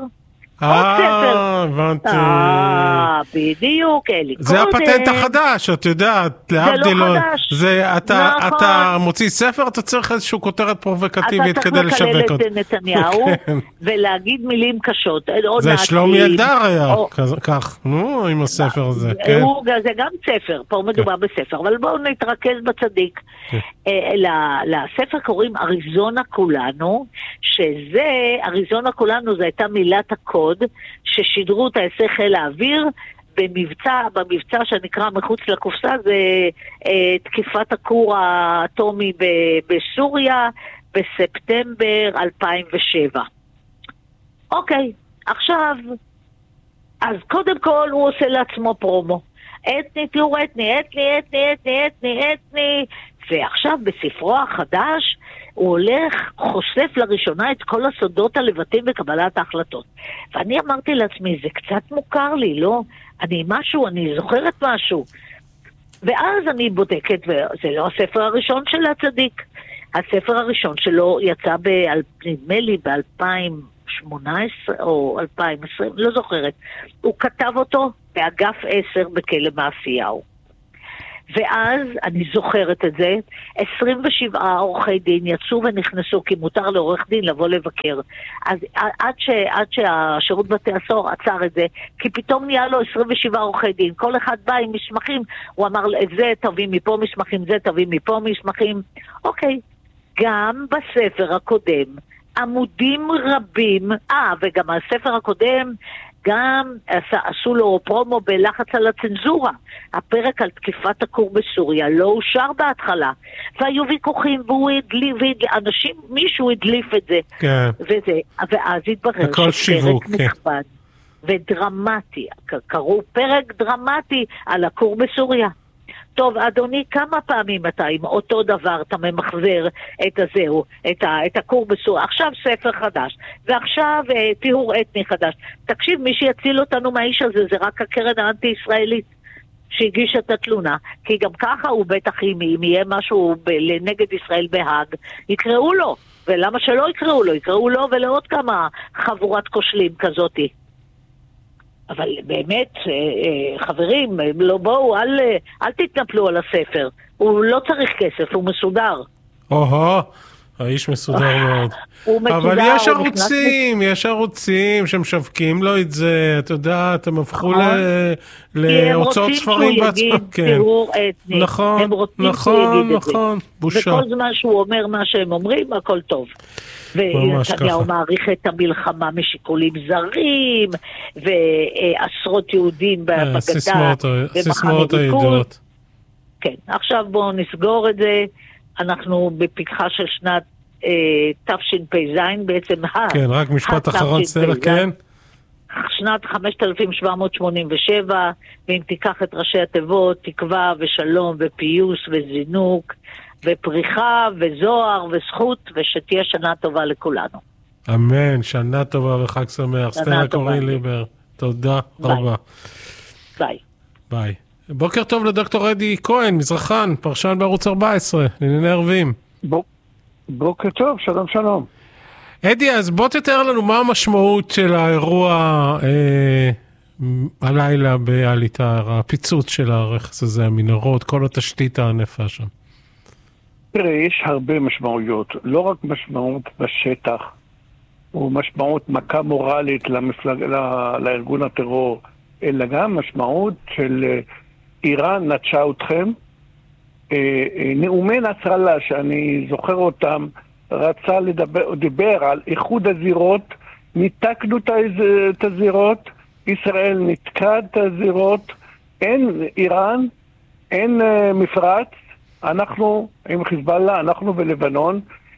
[SPEAKER 5] אה, הבנתי.
[SPEAKER 7] אה, בדיוק, אלי.
[SPEAKER 5] זה הפטנט החדש, את יודעת, להבדיל.
[SPEAKER 7] זה לא חדש.
[SPEAKER 5] זה, אתה, אתה מוציא ספר, אתה צריך איזשהו כותרת פרובוקטיבית כדי לשווק אותו.
[SPEAKER 7] אתה צריך לקלל את נתניהו, ולהגיד מילים קשות.
[SPEAKER 5] זה שלומי אלדר היה, כך, נו, עם הספר הזה.
[SPEAKER 7] זה גם ספר, פה מדובר בספר, אבל בואו נתרכז בצדיק. לספר קוראים אריזונה כולנו, שזה, אריזונה כולנו, זה הייתה מילת הקוד, ששידרו את היסי חיל האוויר, במבצע, במבצע שנקרא מחוץ לקופסה, זה אה, תקיפת הכור האטומי ב- בסוריה, בספטמבר אלפיים ושבע. אוקיי, עכשיו, אז קודם כל הוא עושה לעצמו פרומו. אתני, תראו אתני, אתני, אתני, אתני, אתני, אתני, ועכשיו בספרו החדש, הוא הולך, חושף לראשונה את כל הסודות הלבטים בקבלת ההחלטות. ואני אמרתי לעצמי, זה קצת מוכר לי, לא? אני משהו, אני זוכרת משהו. ואז אני בודקת, וזה לא הספר הראשון של הצדיק. הספר הראשון שלו יצא, ב, נדמה לי, ב-אלפיים שמונה עשרה או אלפיים עשרים, לא זוכרת. הוא כתב אותו באגף עשר בכלא מאפיהו. ואז, אני זוכרת את זה, עשרים ושבעה עורכי דין יצאו ונכנסו, כי מותר לעורך דין לבוא לבקר. אז עד, ש, עד שהשירות בתי הסוהר עצר את זה, כי פתאום נהיה לו עשרים ושבעה עורכי דין, כל אחד בא עם מסמכים, הוא אמר, את זה תביא מפה מסמכים, זה תביא מפה מסמכים. אוקיי, גם בספר הקודם, עמודים רבים, אה, וגם הספר הקודם, גם עשו לו פרומו בלחץ על הצנזורה. הפרק על תקיפת הכור בסוריה לא אושר בהתחלה. והיו ויכוחים, והוא הדליף, אנשים, מישהו הדליף את זה.
[SPEAKER 5] כן.
[SPEAKER 7] וזה, ואז התברר שפרק נכבד ודרמטי. קראו פרק דרמטי על הכור בסוריה. טוב, אדוני, כמה פעמים אתה עם אותו דבר, אתה ממחזר את הזהו, את, ה, את הכור בסוריה, עכשיו ספר חדש, ועכשיו אה, טיהור אתני חדש. תקשיב, מי שיציל אותנו מהאיש הזה, זה רק הקרן האנטי-ישראלית שהגישה את התלונה, כי גם ככה הוא בטח, אם, אם יהיה משהו ב, לנגד ישראל בהאג, יקראו לו, ולמה שלא יקראו לו? יקראו לו ולעוד כמה חבורת כושלים כזאתי. אבל באמת, חברים, לא בואו, אל, אל תתנפלו על הספר. הוא לא צריך כסף, הוא מסודר.
[SPEAKER 5] או-הו, האיש מסודר מאוד.
[SPEAKER 7] הוא מסודר.
[SPEAKER 5] אבל יש ערוצים, יש ערוצים שמשווקים לו את זה, אתה יודע, הם הפכו להוצאות ספרים בעצמם.
[SPEAKER 7] טיהור אתני.
[SPEAKER 5] נכון, נכון, נכון, בושה.
[SPEAKER 7] וכל זמן שהוא אומר מה שהם אומרים, הכל טוב. ונתניהו מעריך את המלחמה משיקולים זרים, ועשרות יהודים בגדה,
[SPEAKER 5] סיסמאות הידועות.
[SPEAKER 7] כן, עכשיו בואו נסגור את זה, אנחנו בפתחה של שנת תשפ"ז, בעצם
[SPEAKER 5] כן, רק משפט אחרון סלע, כן.
[SPEAKER 7] שנת חמשת אלפים שבע מאות שמונים ושבע, ואם תיקח את ראשי התיבות, תקווה ושלום ופיוס וזינוק, ופריחה וזוהר וזכות, ושתהיה שנה טובה לכולנו.
[SPEAKER 5] אמן, שנה טובה וחג שמח. סטלה קורין-ליבר, תודה רבה.
[SPEAKER 7] ביי.
[SPEAKER 5] ביי. בוקר טוב לדוקטור אדי כהן, מזרחן, פרשן בערוץ ארבע עשרה, לענייני ערבים.
[SPEAKER 8] בוקר טוב, שלום שלום.
[SPEAKER 5] אדי, אז בוא תתאר לנו מה המשמעות של האירוע אה, הלילה בעליתר, הפיצוץ של הרכס הזה, המנהרות, כל התשתית הענפה שם.
[SPEAKER 8] תראה, יש הרבה משמעויות, לא רק משמעות בשטח, או משמעות מכה מורלית למפלג... לא... לארגון הטרור, אלא גם משמעות של איראן נטשה אתכם. נאומי נסראללה, שאני זוכר אותם, רצה לדבר, דיבר על איחוד הזירות, ניתקנו את הזירות, ישראל נתקע את הזירות, אין איראן, אין מפרץ, אנחנו עם חיזבאללה, אנחנו בלבנון,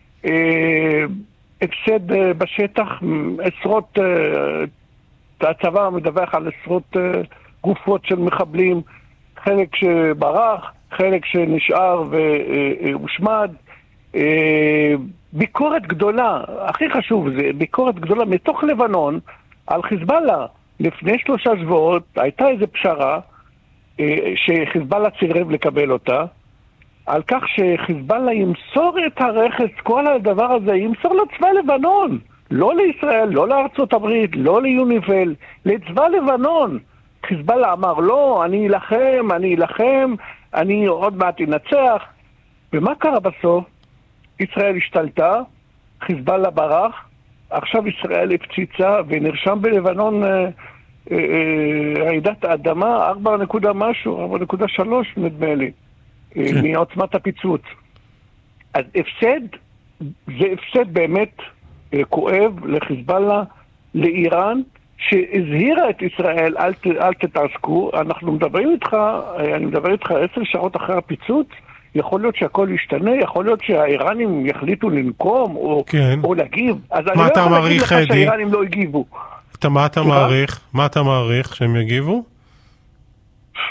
[SPEAKER 8] הפסד בשטח, עשרות, הצבא מדווח על עשרות גופות של מחבלים, חלק שברח, חלק שנשאר והושמד, ביקורת גדולה, הכי חשוב זה ביקורת גדולה מתוך לבנון על חיזבאללה. לפני שלושה שבועות הייתה איזו פשרה שחיזבאללה סירב לקבל אותה, על כך שחיזבאללה ימסור את הרכס, כל הדבר הזה ימסור לצבא לבנון, לא לישראל, לא לארצות הברית, לא ליוניבל, לצבא לבנון. חיזבאללה אמר לא, אני אלחם, אני אלחם, אני עוד מעט אנצח. ומה קרה בסוף? ישראל השתלטה, חיזבאללה ברח, עכשיו ישראל הפציצה ונרשם בלבנון אה, אה, רעידת האדמה ארבע נקודה משהו, ארבע נקודה שלוש נדמה לי, אה, כן. מעוצמת הפיצוץ. אז הפסד, זה הפסד באמת אה, כואב לחיזבאללה, לאיראן, שהזהירה את ישראל, אל, אל תתעסקו, אנחנו מדברים איתך, אה, אני מדבר איתך עשר שעות אחרי הפיצוץ, יכול להיות שהכל ישתנה, יכול להיות שהאיראנים יחליטו לנקום או, כן. או להגיב. אז אני לא יכול להגיד לך שהאיראנים לא הגיבו.
[SPEAKER 5] אתה, מה אתה מעריך? מה אתה מעריך שהם יגיבו?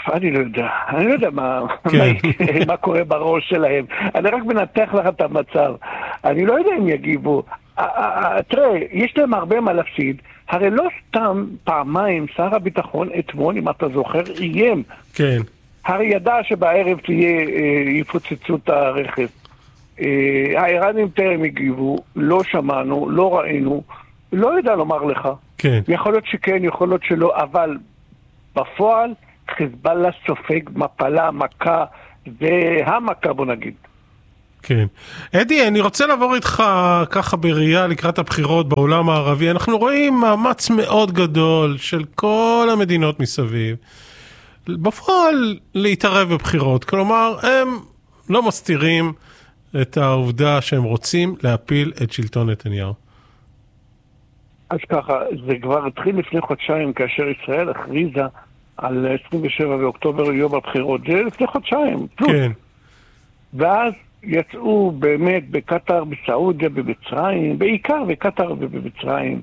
[SPEAKER 8] אני לא יודע, אני לא יודע מה, כן. מה, מה קורה בראש שלהם. אני רק מנתח לך את המצב. אני לא יודע אם יגיבו. תראה, יש להם הרבה מה להפסיד. הרי לא סתם פעמיים שר הביטחון אתמול, אם אתה זוכר, איים.
[SPEAKER 5] כן.
[SPEAKER 8] הרי ידע שבערב תהיה, יפוצצו את הרכב. האיראנים טרם הגיבו, לא שמענו, לא ראינו, לא יודע לומר לך.
[SPEAKER 5] כן.
[SPEAKER 8] יכול להיות שכן, יכול להיות שלא, אבל בפועל חיזבאללה סופג מפלה, מכה, והמכה בוא נגיד.
[SPEAKER 5] כן. אדי, אני רוצה לעבור איתך ככה בראייה לקראת הבחירות בעולם הערבי. אנחנו רואים מאמץ מאוד גדול של כל המדינות מסביב, בפועל להתערב בבחירות. כלומר, הם לא מסתירים את העובדה שהם רוצים להפיל את שלטון נתניהו.
[SPEAKER 8] אז ככה, זה כבר התחיל לפני חודשיים כאשר ישראל הכריזה על עשרים ושבעה באוקטובר יום הבחירות. זה לפני חודשיים.
[SPEAKER 5] כן.
[SPEAKER 8] ואז יצאו באמת בקטר, בסעודיה, במצרים, בעיקר בקטר ובמצרים,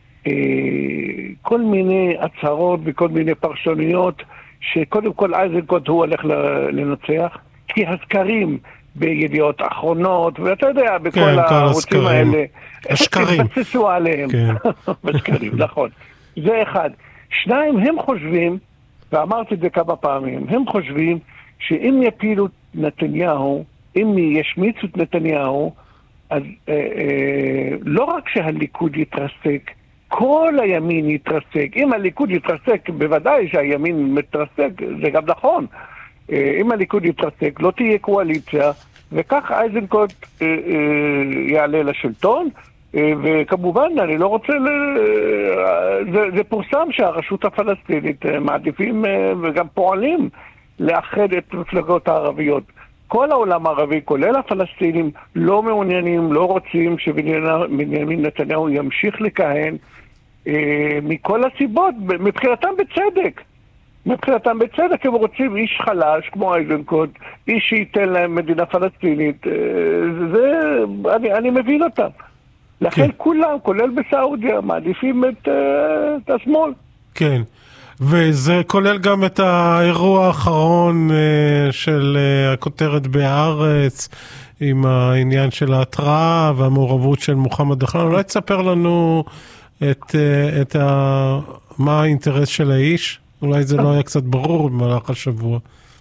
[SPEAKER 8] כל מיני הצהרות וכל מיני פרשנויות שקודם כל איזנקוט הוא הולך לנצח, כי הסקרים בידיעות אחרונות, ואתה יודע, בכל
[SPEAKER 5] כן,
[SPEAKER 8] הערוצים האלה,
[SPEAKER 5] השקרים.
[SPEAKER 8] התבססו עליהם.
[SPEAKER 5] כן.
[SPEAKER 8] בשקרים, נכון. זה אחד. שניים, הם חושבים, ואמרתי את זה כמה פעמים, הם חושבים שאם יפילו נתניהו, אם ישמיצו את נתניהו, אז אה, אה, לא רק שהליכוד יתרסק, כל הימין יתרסק. אם הליכוד יתרסק, בוודאי שהימין מתרסק, זה גם נכון. אה, אם הליכוד יתרסק, לא תהיה קואליציה, וכך איזנקוט אה, אה, יעלה לשלטון, אה, וכמובן, אני לא רוצה, ל... זה, זה פורסם שהרשות הפלסטינית אה, מעדיפים אה, וגם פועלים לאחד את מפלגות הערביות. כל העולם הערבי, כולל הפלסטינים, לא מעוניינים, לא רוצים שבנימין נתניהו ימשיך לכהן אה, מכל הסיבות, מבחינתם בצדק. מבחינתם בצדק, הם רוצים איש חלש כמו איזנקוט, איש שייתן להם מדינה פלסטינית. אה, זה, אני, אני מבין אותם. לכן כן. כולם, כולל בסעודיה, מעדיפים את, אה, את השמאל.
[SPEAKER 5] כן. וזה כולל גם את האירוע האחרון uh, של uh, הכותרת בהארץ, עם העניין של ההתראה והמעורבות של מוחמד דחלן. אולי תספר לנו את, uh, את ה... מה האינטרס של האיש? אולי זה לא היה קצת ברור במהלך השבוע.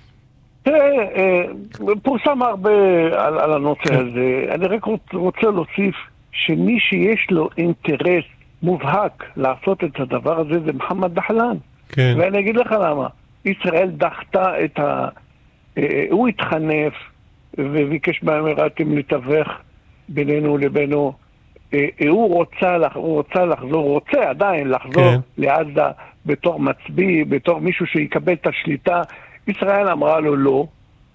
[SPEAKER 8] תראה, פורסם הרבה על, על הנושא הזה. אני רק רוצה להוסיף שמי שיש לו אינטרס מובהק לעשות את הדבר הזה זה מוחמד דחלן. כן. ואני אגיד לך למה. ישראל דחתה את ה... הוא התחנף וביקש באמירתים לתווך בינינו לבינו. הוא רוצה, הוא רוצה לחזור, הוא רוצה עדיין לחזור כן. לעזה בתור מצביא, בתור מישהו שיקבל את השליטה. ישראל אמרה לו לא,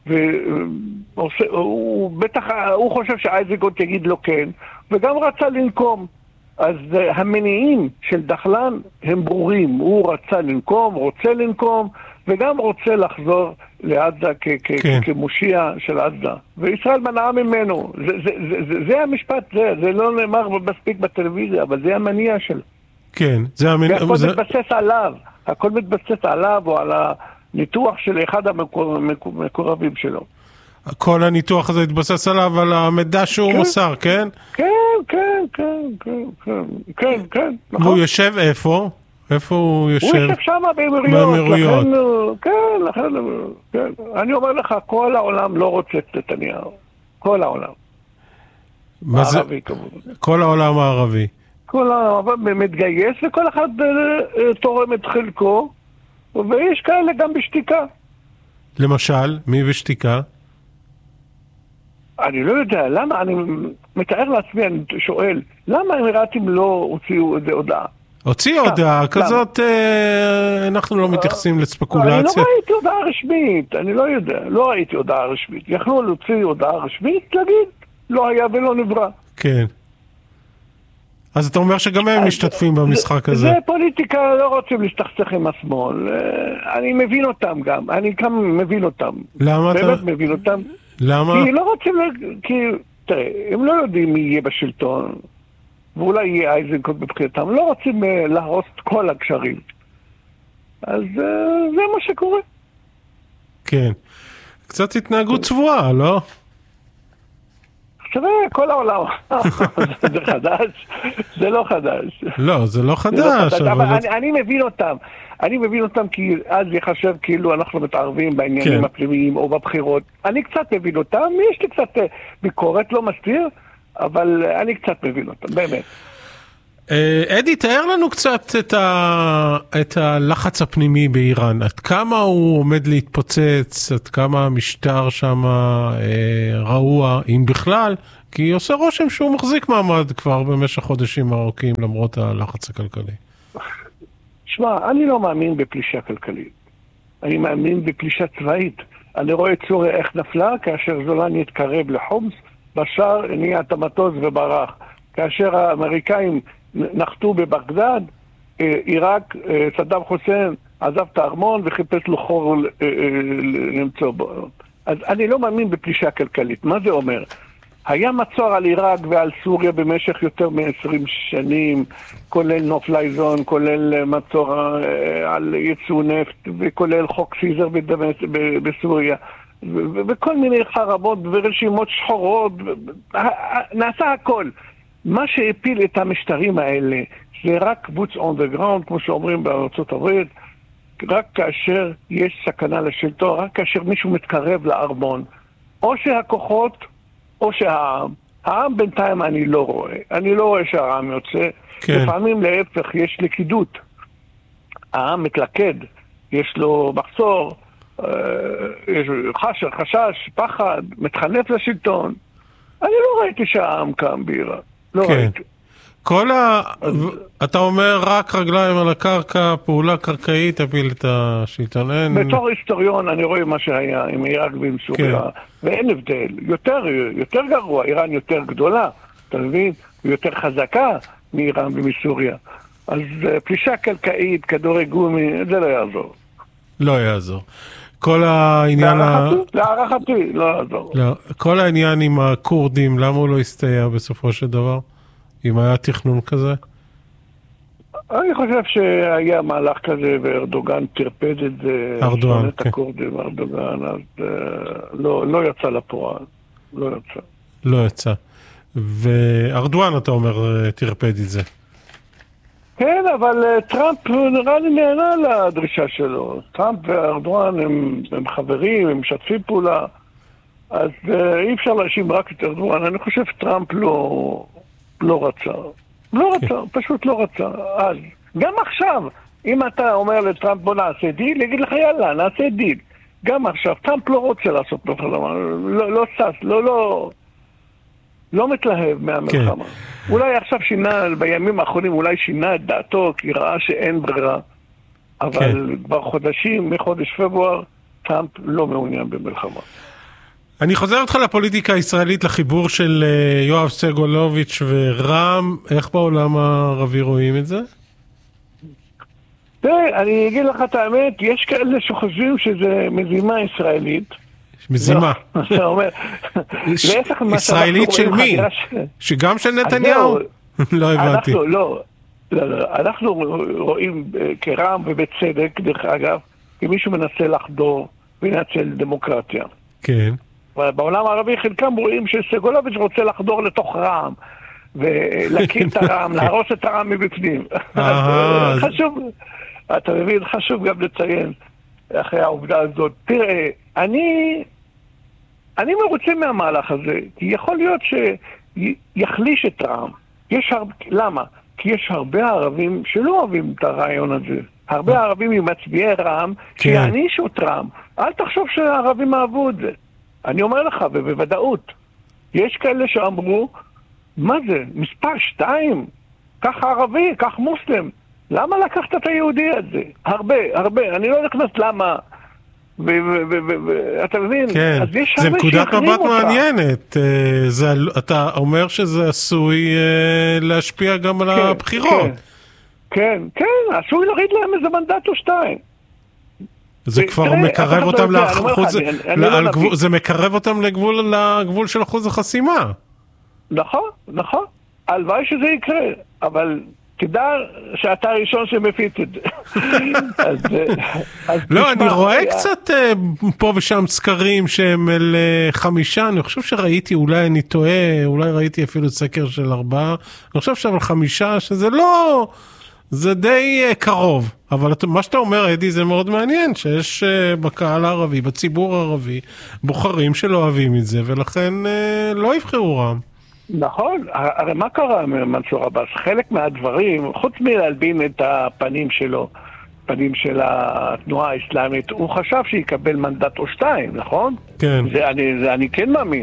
[SPEAKER 8] והוא בטח, הוא חושב שאייזנקוט יגיד לו כן, וגם רצה לנקום. אז uh, המניעים של דחלן הם ברורים. הוא רצה לנקום, רוצה לנקום, וגם רוצה לחזור לעזה כ- כ- כן. כמושיע של עזה. וישראל מנעה ממנו. זה, זה, זה, זה, זה המשפט, זה, זה לא נאמר מספיק בטלוויזיה, אבל זה המניע שלו.
[SPEAKER 5] כן, זה המניע.
[SPEAKER 8] והכל
[SPEAKER 5] זה...
[SPEAKER 8] מתבסס עליו. הכל מתבסס עליו או על הניתוח של אחד המקורבים שלו.
[SPEAKER 5] כל הניתוח הזה התבסס עליו, על המידע שהוא כן. מוסר, כן?
[SPEAKER 8] כן, כן, כן, כן, כן, כן, כן, נכון.
[SPEAKER 5] והוא יושב איפה? איפה הוא יושב?
[SPEAKER 8] הוא יושב שם באמירויות. באמירויות. לכן, כן, לכן, כן. אני אומר לך, כל העולם לא רוצה את נתניהו. כל העולם.
[SPEAKER 5] מה זה? הערבי, כמובן. כל העולם הערבי.
[SPEAKER 8] כל העולם מתגייס, וכל אחד תורם את חלקו, ויש כאלה גם בשתיקה.
[SPEAKER 5] למשל, מי בשתיקה?
[SPEAKER 8] אני לא יודע, למה, אני מתאר לעצמי, אני שואל, למה האמירתים לא הוציאו איזה הודעה?
[SPEAKER 5] הוציאו הודעה כזאת, אנחנו לא מתייחסים לספקולציה.
[SPEAKER 8] אני לא ראיתי הודעה רשמית, אני לא יודע, לא ראיתי הודעה רשמית. יכלו להוציא הודעה רשמית, להגיד, לא היה ולא נברא.
[SPEAKER 5] כן. אז אתה אומר שגם הם משתתפים במשחק הזה.
[SPEAKER 8] זה פוליטיקה, לא רוצים להסתכסך עם השמאל. אני מבין אותם גם, אני גם מבין אותם.
[SPEAKER 5] למה אתה?
[SPEAKER 8] באמת מבין אותם.
[SPEAKER 5] למה?
[SPEAKER 8] כי לא רוצים, כי, תראה, הם לא יודעים מי יהיה בשלטון, ואולי יהיה איזנקוט בבחירתם, הם לא רוצים להרוס את כל הקשרים. אז זה מה שקורה.
[SPEAKER 5] כן. קצת התנהגות צבועה, לא?
[SPEAKER 8] תראה, כל העולם, זה חדש, זה לא חדש.
[SPEAKER 5] לא, זה לא חדש.
[SPEAKER 8] אבל אני מבין אותם, אני מבין אותם כי אז יחשב כאילו אנחנו מתערבים בעניינים הפנימיים או בבחירות. אני קצת מבין אותם, יש לי קצת ביקורת, לא מסתיר, אבל אני קצת מבין אותם, באמת.
[SPEAKER 5] אדי, תאר לנו קצת את, ה... את הלחץ הפנימי באיראן. עד כמה הוא עומד להתפוצץ, עד כמה המשטר שם אה, רעוע, אם בכלל, כי עושה רושם שהוא מחזיק מעמד כבר במשך חודשים ארוכים, למרות הלחץ הכלכלי.
[SPEAKER 8] שמע, אני לא מאמין בפלישה כלכלית. אני מאמין בפלישה צבאית. אני רואה את סוריה איך נפלה, כאשר זולני התקרב לחומס, בשאר הניע את המטוס וברח. כאשר האמריקאים נחתו בבגדד, עיראק, סדאם חוסיין עזב את הארמון וחיפש לו חור למצוא בו. אז אני לא מאמין בפלישה כלכלית. מה זה אומר? היה מצור על עיראק ועל סוריה במשך יותר מ-עשרים שנים, כולל נופלי זון, כולל מצור על ייצוא נפט, וכולל חוק סיזר בסוריה, וכל מיני חרבות ורשימות שחורות, נעשה הכל. מה שהפיל את המשטרים האלה זה רק boots on the ground, כמו שאומרים בארצות הברית, רק כאשר יש סכנה לשלטון, רק כאשר מישהו מתקרב לארמון, או שהכוחות, או שהעם. העם בינתיים אני לא רואה. אני לא רואה שהעם יוצא. כן. לפעמים להפך, יש לכידות. העם מתלכד, יש לו מחסור, יש חשש, חשש, פחד, מתחנף לשלטון. אני לא ראיתי שהעם קם באיראן. לא
[SPEAKER 5] כן.
[SPEAKER 8] ראיתי.
[SPEAKER 5] כל ה... אתה אומר רק רגליים על הקרקע, פעולה קרקעית, תפיל את השלטון. אין...
[SPEAKER 8] בתור היסטוריון אני רואה מה שהיה עם עיראק ועם סוריה, כן. ואין הבדל. יותר, יותר גרוע, איראן יותר גדולה, אתה מבין? יותר חזקה מאיראן ומסוריה. אז פלישה קרקעית, כדורי גומי, זה לא יעזור.
[SPEAKER 5] לא יעזור. כל העניין...
[SPEAKER 8] להערכתי, להערכתי, לא יעזור.
[SPEAKER 5] לא. כל העניין עם הקורדים, למה הוא לא הסתייע בסופו של דבר? אם היה תכנון כזה?
[SPEAKER 8] אני חושב שהיה מהלך כזה וארדוגן תרפד את זה.
[SPEAKER 5] ארדואן, כן.
[SPEAKER 8] הקורדים, ארדוגן, אז לא, לא יצא לפועל. לא יצא.
[SPEAKER 5] לא יצא. וארדואן, אתה אומר, תרפד את זה.
[SPEAKER 8] כן, אבל טראמפ נראה לי נהנה לדרישה שלו. טראמפ וארדואן הם, הם חברים, הם משתפים פעולה. אז אי אפשר להאשים רק את ארדואן. אני חושב שטראמפ לא... לא רצה. לא רצה, פשוט לא רצה. אז, גם עכשיו, אם אתה אומר לטראמפ בוא נעשה דיל, יגיד לך יאללה, נעשה דיל. גם עכשיו, טראמפ לא רוצה לעשות מלחמה. לא, לא סס, לא, לא, לא מתלהב מהמלחמה. כן. אולי עכשיו שינה, בימים האחרונים אולי שינה את דעתו, כי ראה שאין ברירה. אבל כן. כבר חודשים, מחודש פברואר, טראמפ לא מעוניין במלחמה.
[SPEAKER 5] אני חוזר אותך לפוליטיקה הישראלית, לחיבור של יואב סגלוביץ' ורם. איך בעולם הערבי רואים את זה?
[SPEAKER 8] תראה, אני אגיד לך את האמת, יש כאלה שחושבים שזה מזימה ישראלית.
[SPEAKER 5] מזימה.
[SPEAKER 8] אתה אומר,
[SPEAKER 5] ישראלית של מי? שגם של נתניהו? לא הבנתי.
[SPEAKER 8] לא, אנחנו רואים כרם ובצדק, דרך אגב, כי מישהו מנסה לחדור ולנצל דמוקרטיה. כן. בעולם הערבי חלקם רואים שסגלוביץ' רוצה לחדור לתוך רע"מ ולהקים את הרע"מ, להרוס את הרע"מ מבפנים. חשוב, אתה מבין, חשוב גם לציין אחרי העובדה הזאת. תראה, אני אני מרוצה מהמהלך הזה, כי יכול להיות שיחליש את רע"מ. יש הרבה, למה? כי יש הרבה ערבים שלא אוהבים את הרעיון הזה. הרבה ערבים עם מצביעי רע"מ שיענישו את רע"מ. אל תחשוב שהערבים אהבו את זה. אני אומר לך, ובוודאות, יש כאלה שאמרו, מה זה, מספר שתיים? כך ערבי, כך מוסלם. למה לקחת את היהודי הזה? הרבה, הרבה. אני לא נכנס למה. ואתה מבין?
[SPEAKER 5] כן, זה נקודת מבט מעניינת. אתה אומר שזה עשוי להשפיע גם על הבחירות.
[SPEAKER 8] כן, כן, עשוי להוריד להם איזה מנדט או שתיים.
[SPEAKER 5] זה כבר מקרב אותם לאחוז, זה מקרב אותם לגבול של אחוז החסימה.
[SPEAKER 8] נכון, נכון. הלוואי שזה יקרה, אבל תדע שאתה הראשון שמפיץ את זה. אז, אז
[SPEAKER 5] לא, אני רואה
[SPEAKER 8] היה...
[SPEAKER 5] קצת פה ושם סקרים שהם אל חמישה, אני חושב שראיתי, אולי אני טועה, אולי ראיתי אפילו סקר של ארבעה, אני חושב שאבל חמישה, שזה לא, זה די קרוב, אבל מה שאתה אומר, אדי, זה מאוד מעניין, שיש בקהל הערבי, בציבור הערבי, בוחרים שלא אוהבים את זה, ולכן לא יבחרו רע"מ.
[SPEAKER 8] נכון, הרי מה קרה מנסור עבאס? חלק מהדברים, חוץ מלהלבין את הפנים שלו, פנים של התנועה האסלאמית, הוא חשב שיקבל מנדט או שתיים, נכון?
[SPEAKER 5] כן.
[SPEAKER 8] זה אני, זה אני כן מאמין.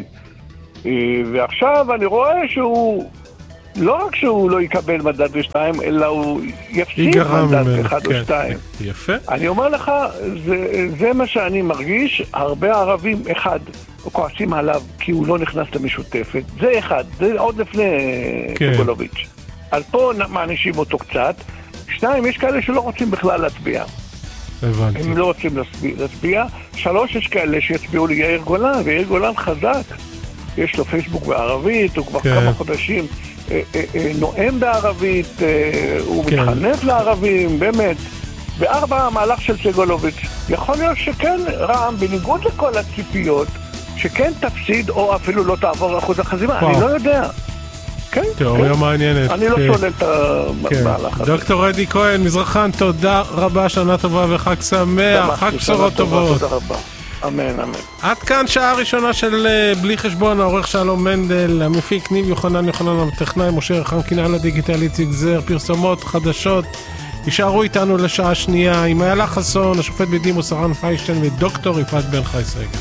[SPEAKER 8] ועכשיו אני רואה שהוא, לא רק שהוא לא יקבל מנדט או שתיים, אלא הוא יפסיד מנדט אחד
[SPEAKER 5] כן.
[SPEAKER 8] או שתיים.
[SPEAKER 5] יפה.
[SPEAKER 8] אני אומר לך, זה, זה מה שאני מרגיש, הרבה ערבים, אחד, כועסים עליו כי הוא לא נכנס למשותפת, זה אחד, זה עוד לפני כן. סגלוביץ'. אז פה מענישים אותו קצת. שניים, יש כאלה שלא רוצים בכלל להצביע.
[SPEAKER 5] הבנתי. הם
[SPEAKER 8] לא רוצים להצביע. שלוש, יש כאלה שיצביעו ליאיר גולן, ויאיר גולן חזק. יש לו פייסבוק בערבית, הוא כבר כן. כמה חודשים אה, אה, אה, נואם בערבית, אה, הוא כן. מתחנף לערבים, באמת. וארבע, המהלך של סגלוביץ'. יכול להיות שכן, רע"מ, בניגוד לכל הציפיות, שכן תפסיד או אפילו לא תעבור אחוז החסימה, אני לא יודע. כן,
[SPEAKER 5] תיאוריה
[SPEAKER 8] כן.
[SPEAKER 5] מעניינת.
[SPEAKER 8] אני לא שולל את המהלך הזה.
[SPEAKER 5] דוקטור אדי כהן, מזרחן, תודה רבה, שנה טובה וחג שמח, חג בשורות טובות.
[SPEAKER 8] תודה רבה. אמן, אמן.
[SPEAKER 5] עד כאן שעה ראשונה של בלי חשבון, העורך שלום מנדל, המפיק ניב יוחנן יוחנן, הטכנאי משה ירחם, כנעל הדיגיטל איציק זר, פרסומות חדשות. יישארו איתנו לשעה שנייה עם איילה חסון, השופט בדימוס הרן פיישטיין ודוקטור יפעת בן חייס רגע.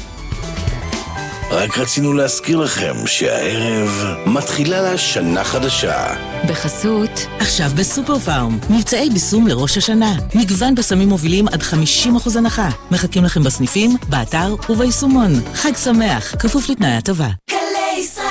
[SPEAKER 1] רק רצינו להזכיר לכם שהערב מתחילה לה שנה חדשה.
[SPEAKER 9] בחסות, עכשיו בסופר פארם, מבצעי ביסום לראש השנה. מגוון בשמים מובילים עד חמישים אחוז הנחה. מחכים לכם בסניפים, באתר וביישומון. חג שמח, כפוף לתנאי הטבה.
[SPEAKER 3] גלי ישראל.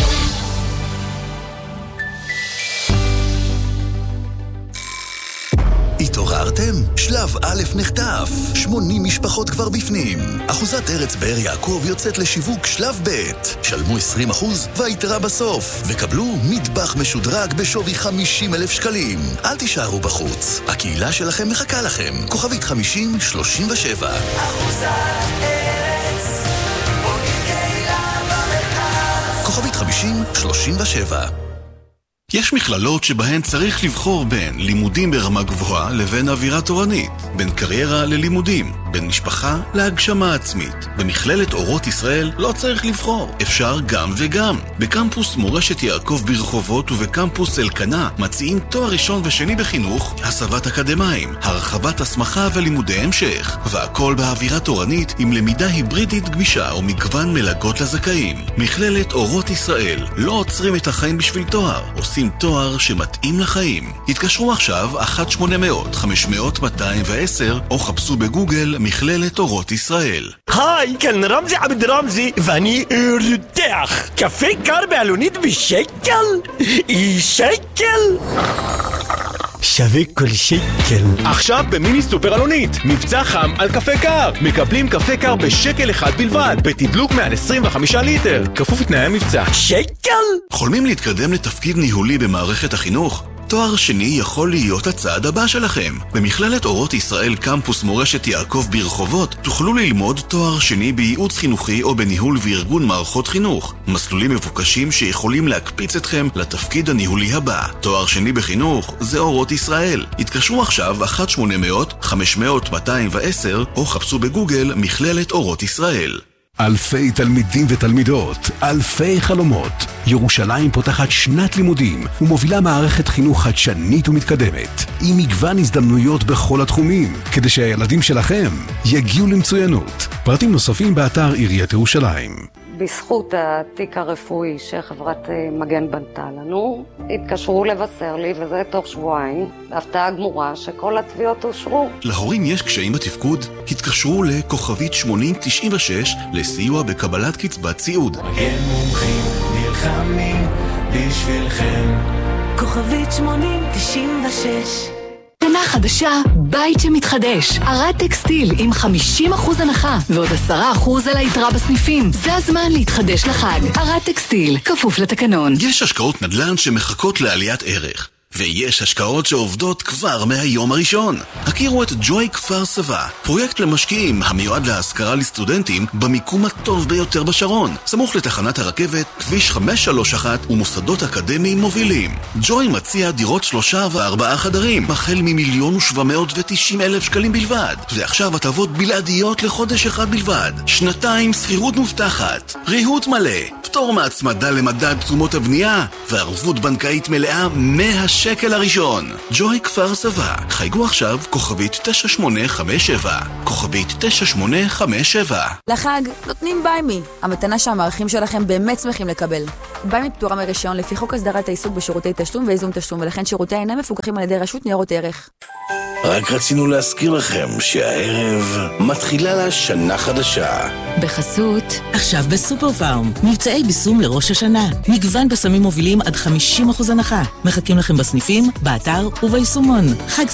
[SPEAKER 1] התעוררתם? שלב א' נחטף. שמונים משפחות כבר בפנים. אחוזת ארץ באר יעקב יוצאת לשיווק שלב ב'. שלמו עשרים אחוז והיתרה בסוף. וקבלו מטבח משודרג בשווי חמישים אלף שקלים. אל תישארו בחוץ. הקהילה שלכם מחכה לכם. כוכבית חמישים שלושים ושבע.
[SPEAKER 3] אחוזת ארץ, בונים קהילה במרכז.
[SPEAKER 1] כוכבית חמישים שלושים ושבע. יש מכללות שבהן צריך לבחור בין לימודים ברמה גבוהה לבין אווירה תורנית, בין קריירה ללימודים, בין משפחה להגשמה עצמית. במכללת אורות ישראל לא צריך לבחור, אפשר גם וגם. בקמפוס מורשת יעקב ברחובות ובקמפוס אלקנה מציעים תואר ראשון ושני בחינוך, הסבת אקדמיים, הרחבת הסמכה ולימודי המשך, והכל באווירה תורנית עם למידה היברידית גמישה ומגוון מלגות לזכאים. מכללת אורות ישראל לא עוצרים את החיים בשביל תואר, עושים תואר שמתאים לחיים. התקשרו עכשיו אחת שמונה מאות חמש מאות מאתיים ועשר או חפשו בגוגל מכללת אורות ישראל.
[SPEAKER 10] היי, כאן רמזי עבד רמזי ואני רותח. קפה קר בעלונית בשקל? שקל? שווה כל שקל. עכשיו במיני סופר אלונית, מבצע חם על קפה קר. מקבלים קפה קר בשקל אחד בלבד, בתדלוק מעל עשרים וחמישה ליטר. כפוף לתנאי המבצע. שקל?
[SPEAKER 1] חולמים להתקדם לתפקיד ניהולי במערכת החינוך? תואר שני יכול להיות הצעד הבא שלכם. במכללת אורות ישראל קמפוס מורשת יעקב ברחובות תוכלו ללמוד תואר שני בייעוץ חינוכי או בניהול וארגון מערכות חינוך. מסלולים מבוקשים שיכולים להקפיץ אתכם לתפקיד הניהולי הבא. תואר שני בחינוך זה אורות ישראל. התקשרו עכשיו אחת שמונה מאות חמש מאות מאתיים ועשר או חפשו בגוגל מכללת אורות ישראל.
[SPEAKER 2] אלפי תלמידים ותלמידות, אלפי חלומות. ירושלים פותחת שנת לימודים ומובילה מערכת חינוך חדשנית ומתקדמת, עם מגוון הזדמנויות בכל התחומים, כדי שהילדים שלכם יגיעו למצוינות. פרטים נוספים באתר עיריית ירושלים.
[SPEAKER 11] בזכות התיק הרפואי שחברת מגן בנתה לנו, התקשרו לבשר לי, וזה תוך שבועיים, בהפתעה גמורה שכל התביעות אושרו.
[SPEAKER 1] להורים יש קשיים בתפקוד? התקשרו לכוכבית שמונים תשעים ושש לסיוע בקבלת קצבת סיעוד.
[SPEAKER 12] מגן מומחים נלחמים בשבילכם.
[SPEAKER 3] כוכבית שמונים תשעים ושש.
[SPEAKER 4] שנה חדשה, בית שמתחדש. ארד טקסטיל עם חמישים אחוז הנחה ועוד עשרה אחוז על היתרה בסניפים. זה הזמן להתחדש לחג. ארד טקסטיל, כפוף לתקנון.
[SPEAKER 1] יש השקעות נדל"ן שמחכות לעליית ערך, ויש השקעות שעובדות כבר מהיום הראשון. הכירו את ג'וי כפר סבא, פרויקט למשקיעים המיועד להשכרה לסטודנטים במיקום הטוב ביותר בשרון, סמוך לתחנת הרכבת, כביש חמש שלוש אחת ומוסדות אקדמיים מובילים. ג'וי מציע דירות שלושה וארבעה חדרים, החל ממיליון ושבע מאות ותשעים אלף שקלים בלבד, ועכשיו הטבות בלעדיות לחודש אחד בלבד, שנתיים שכירות מובטחת, ריהוט מלא, פטור מהצמדה למדד תשומות הבנייה, וערבות בנקאית מלאה מהשקל הראשון. ג'וי כפר סבא, חייגו עכשיו כוכבית תשע שמונה חמש שבע, כוכבית תשע שמונה חמש שבע.
[SPEAKER 13] לחג נותנים ביימי, המתנה שהמערכים שלכם באמת שמחים לקבל. ביימי פטורה מרישיון לפי חוק הסדרת העיסוק בשירותי תשלום ואיזון תשלום, ולכן שירותי אינם מפוקחים על ידי רשות ניירות ערך.
[SPEAKER 2] רק רצינו להזכיר לכם שהערב מתחילה לה שנה חדשה.
[SPEAKER 9] בחסות, עכשיו בסופר פארם, מבצעי ביסום לראש השנה. מגוון בשמים מובילים עד חמישים אחוז הנחה. מחכים לכם בסניפים, באתר וביישומון. חג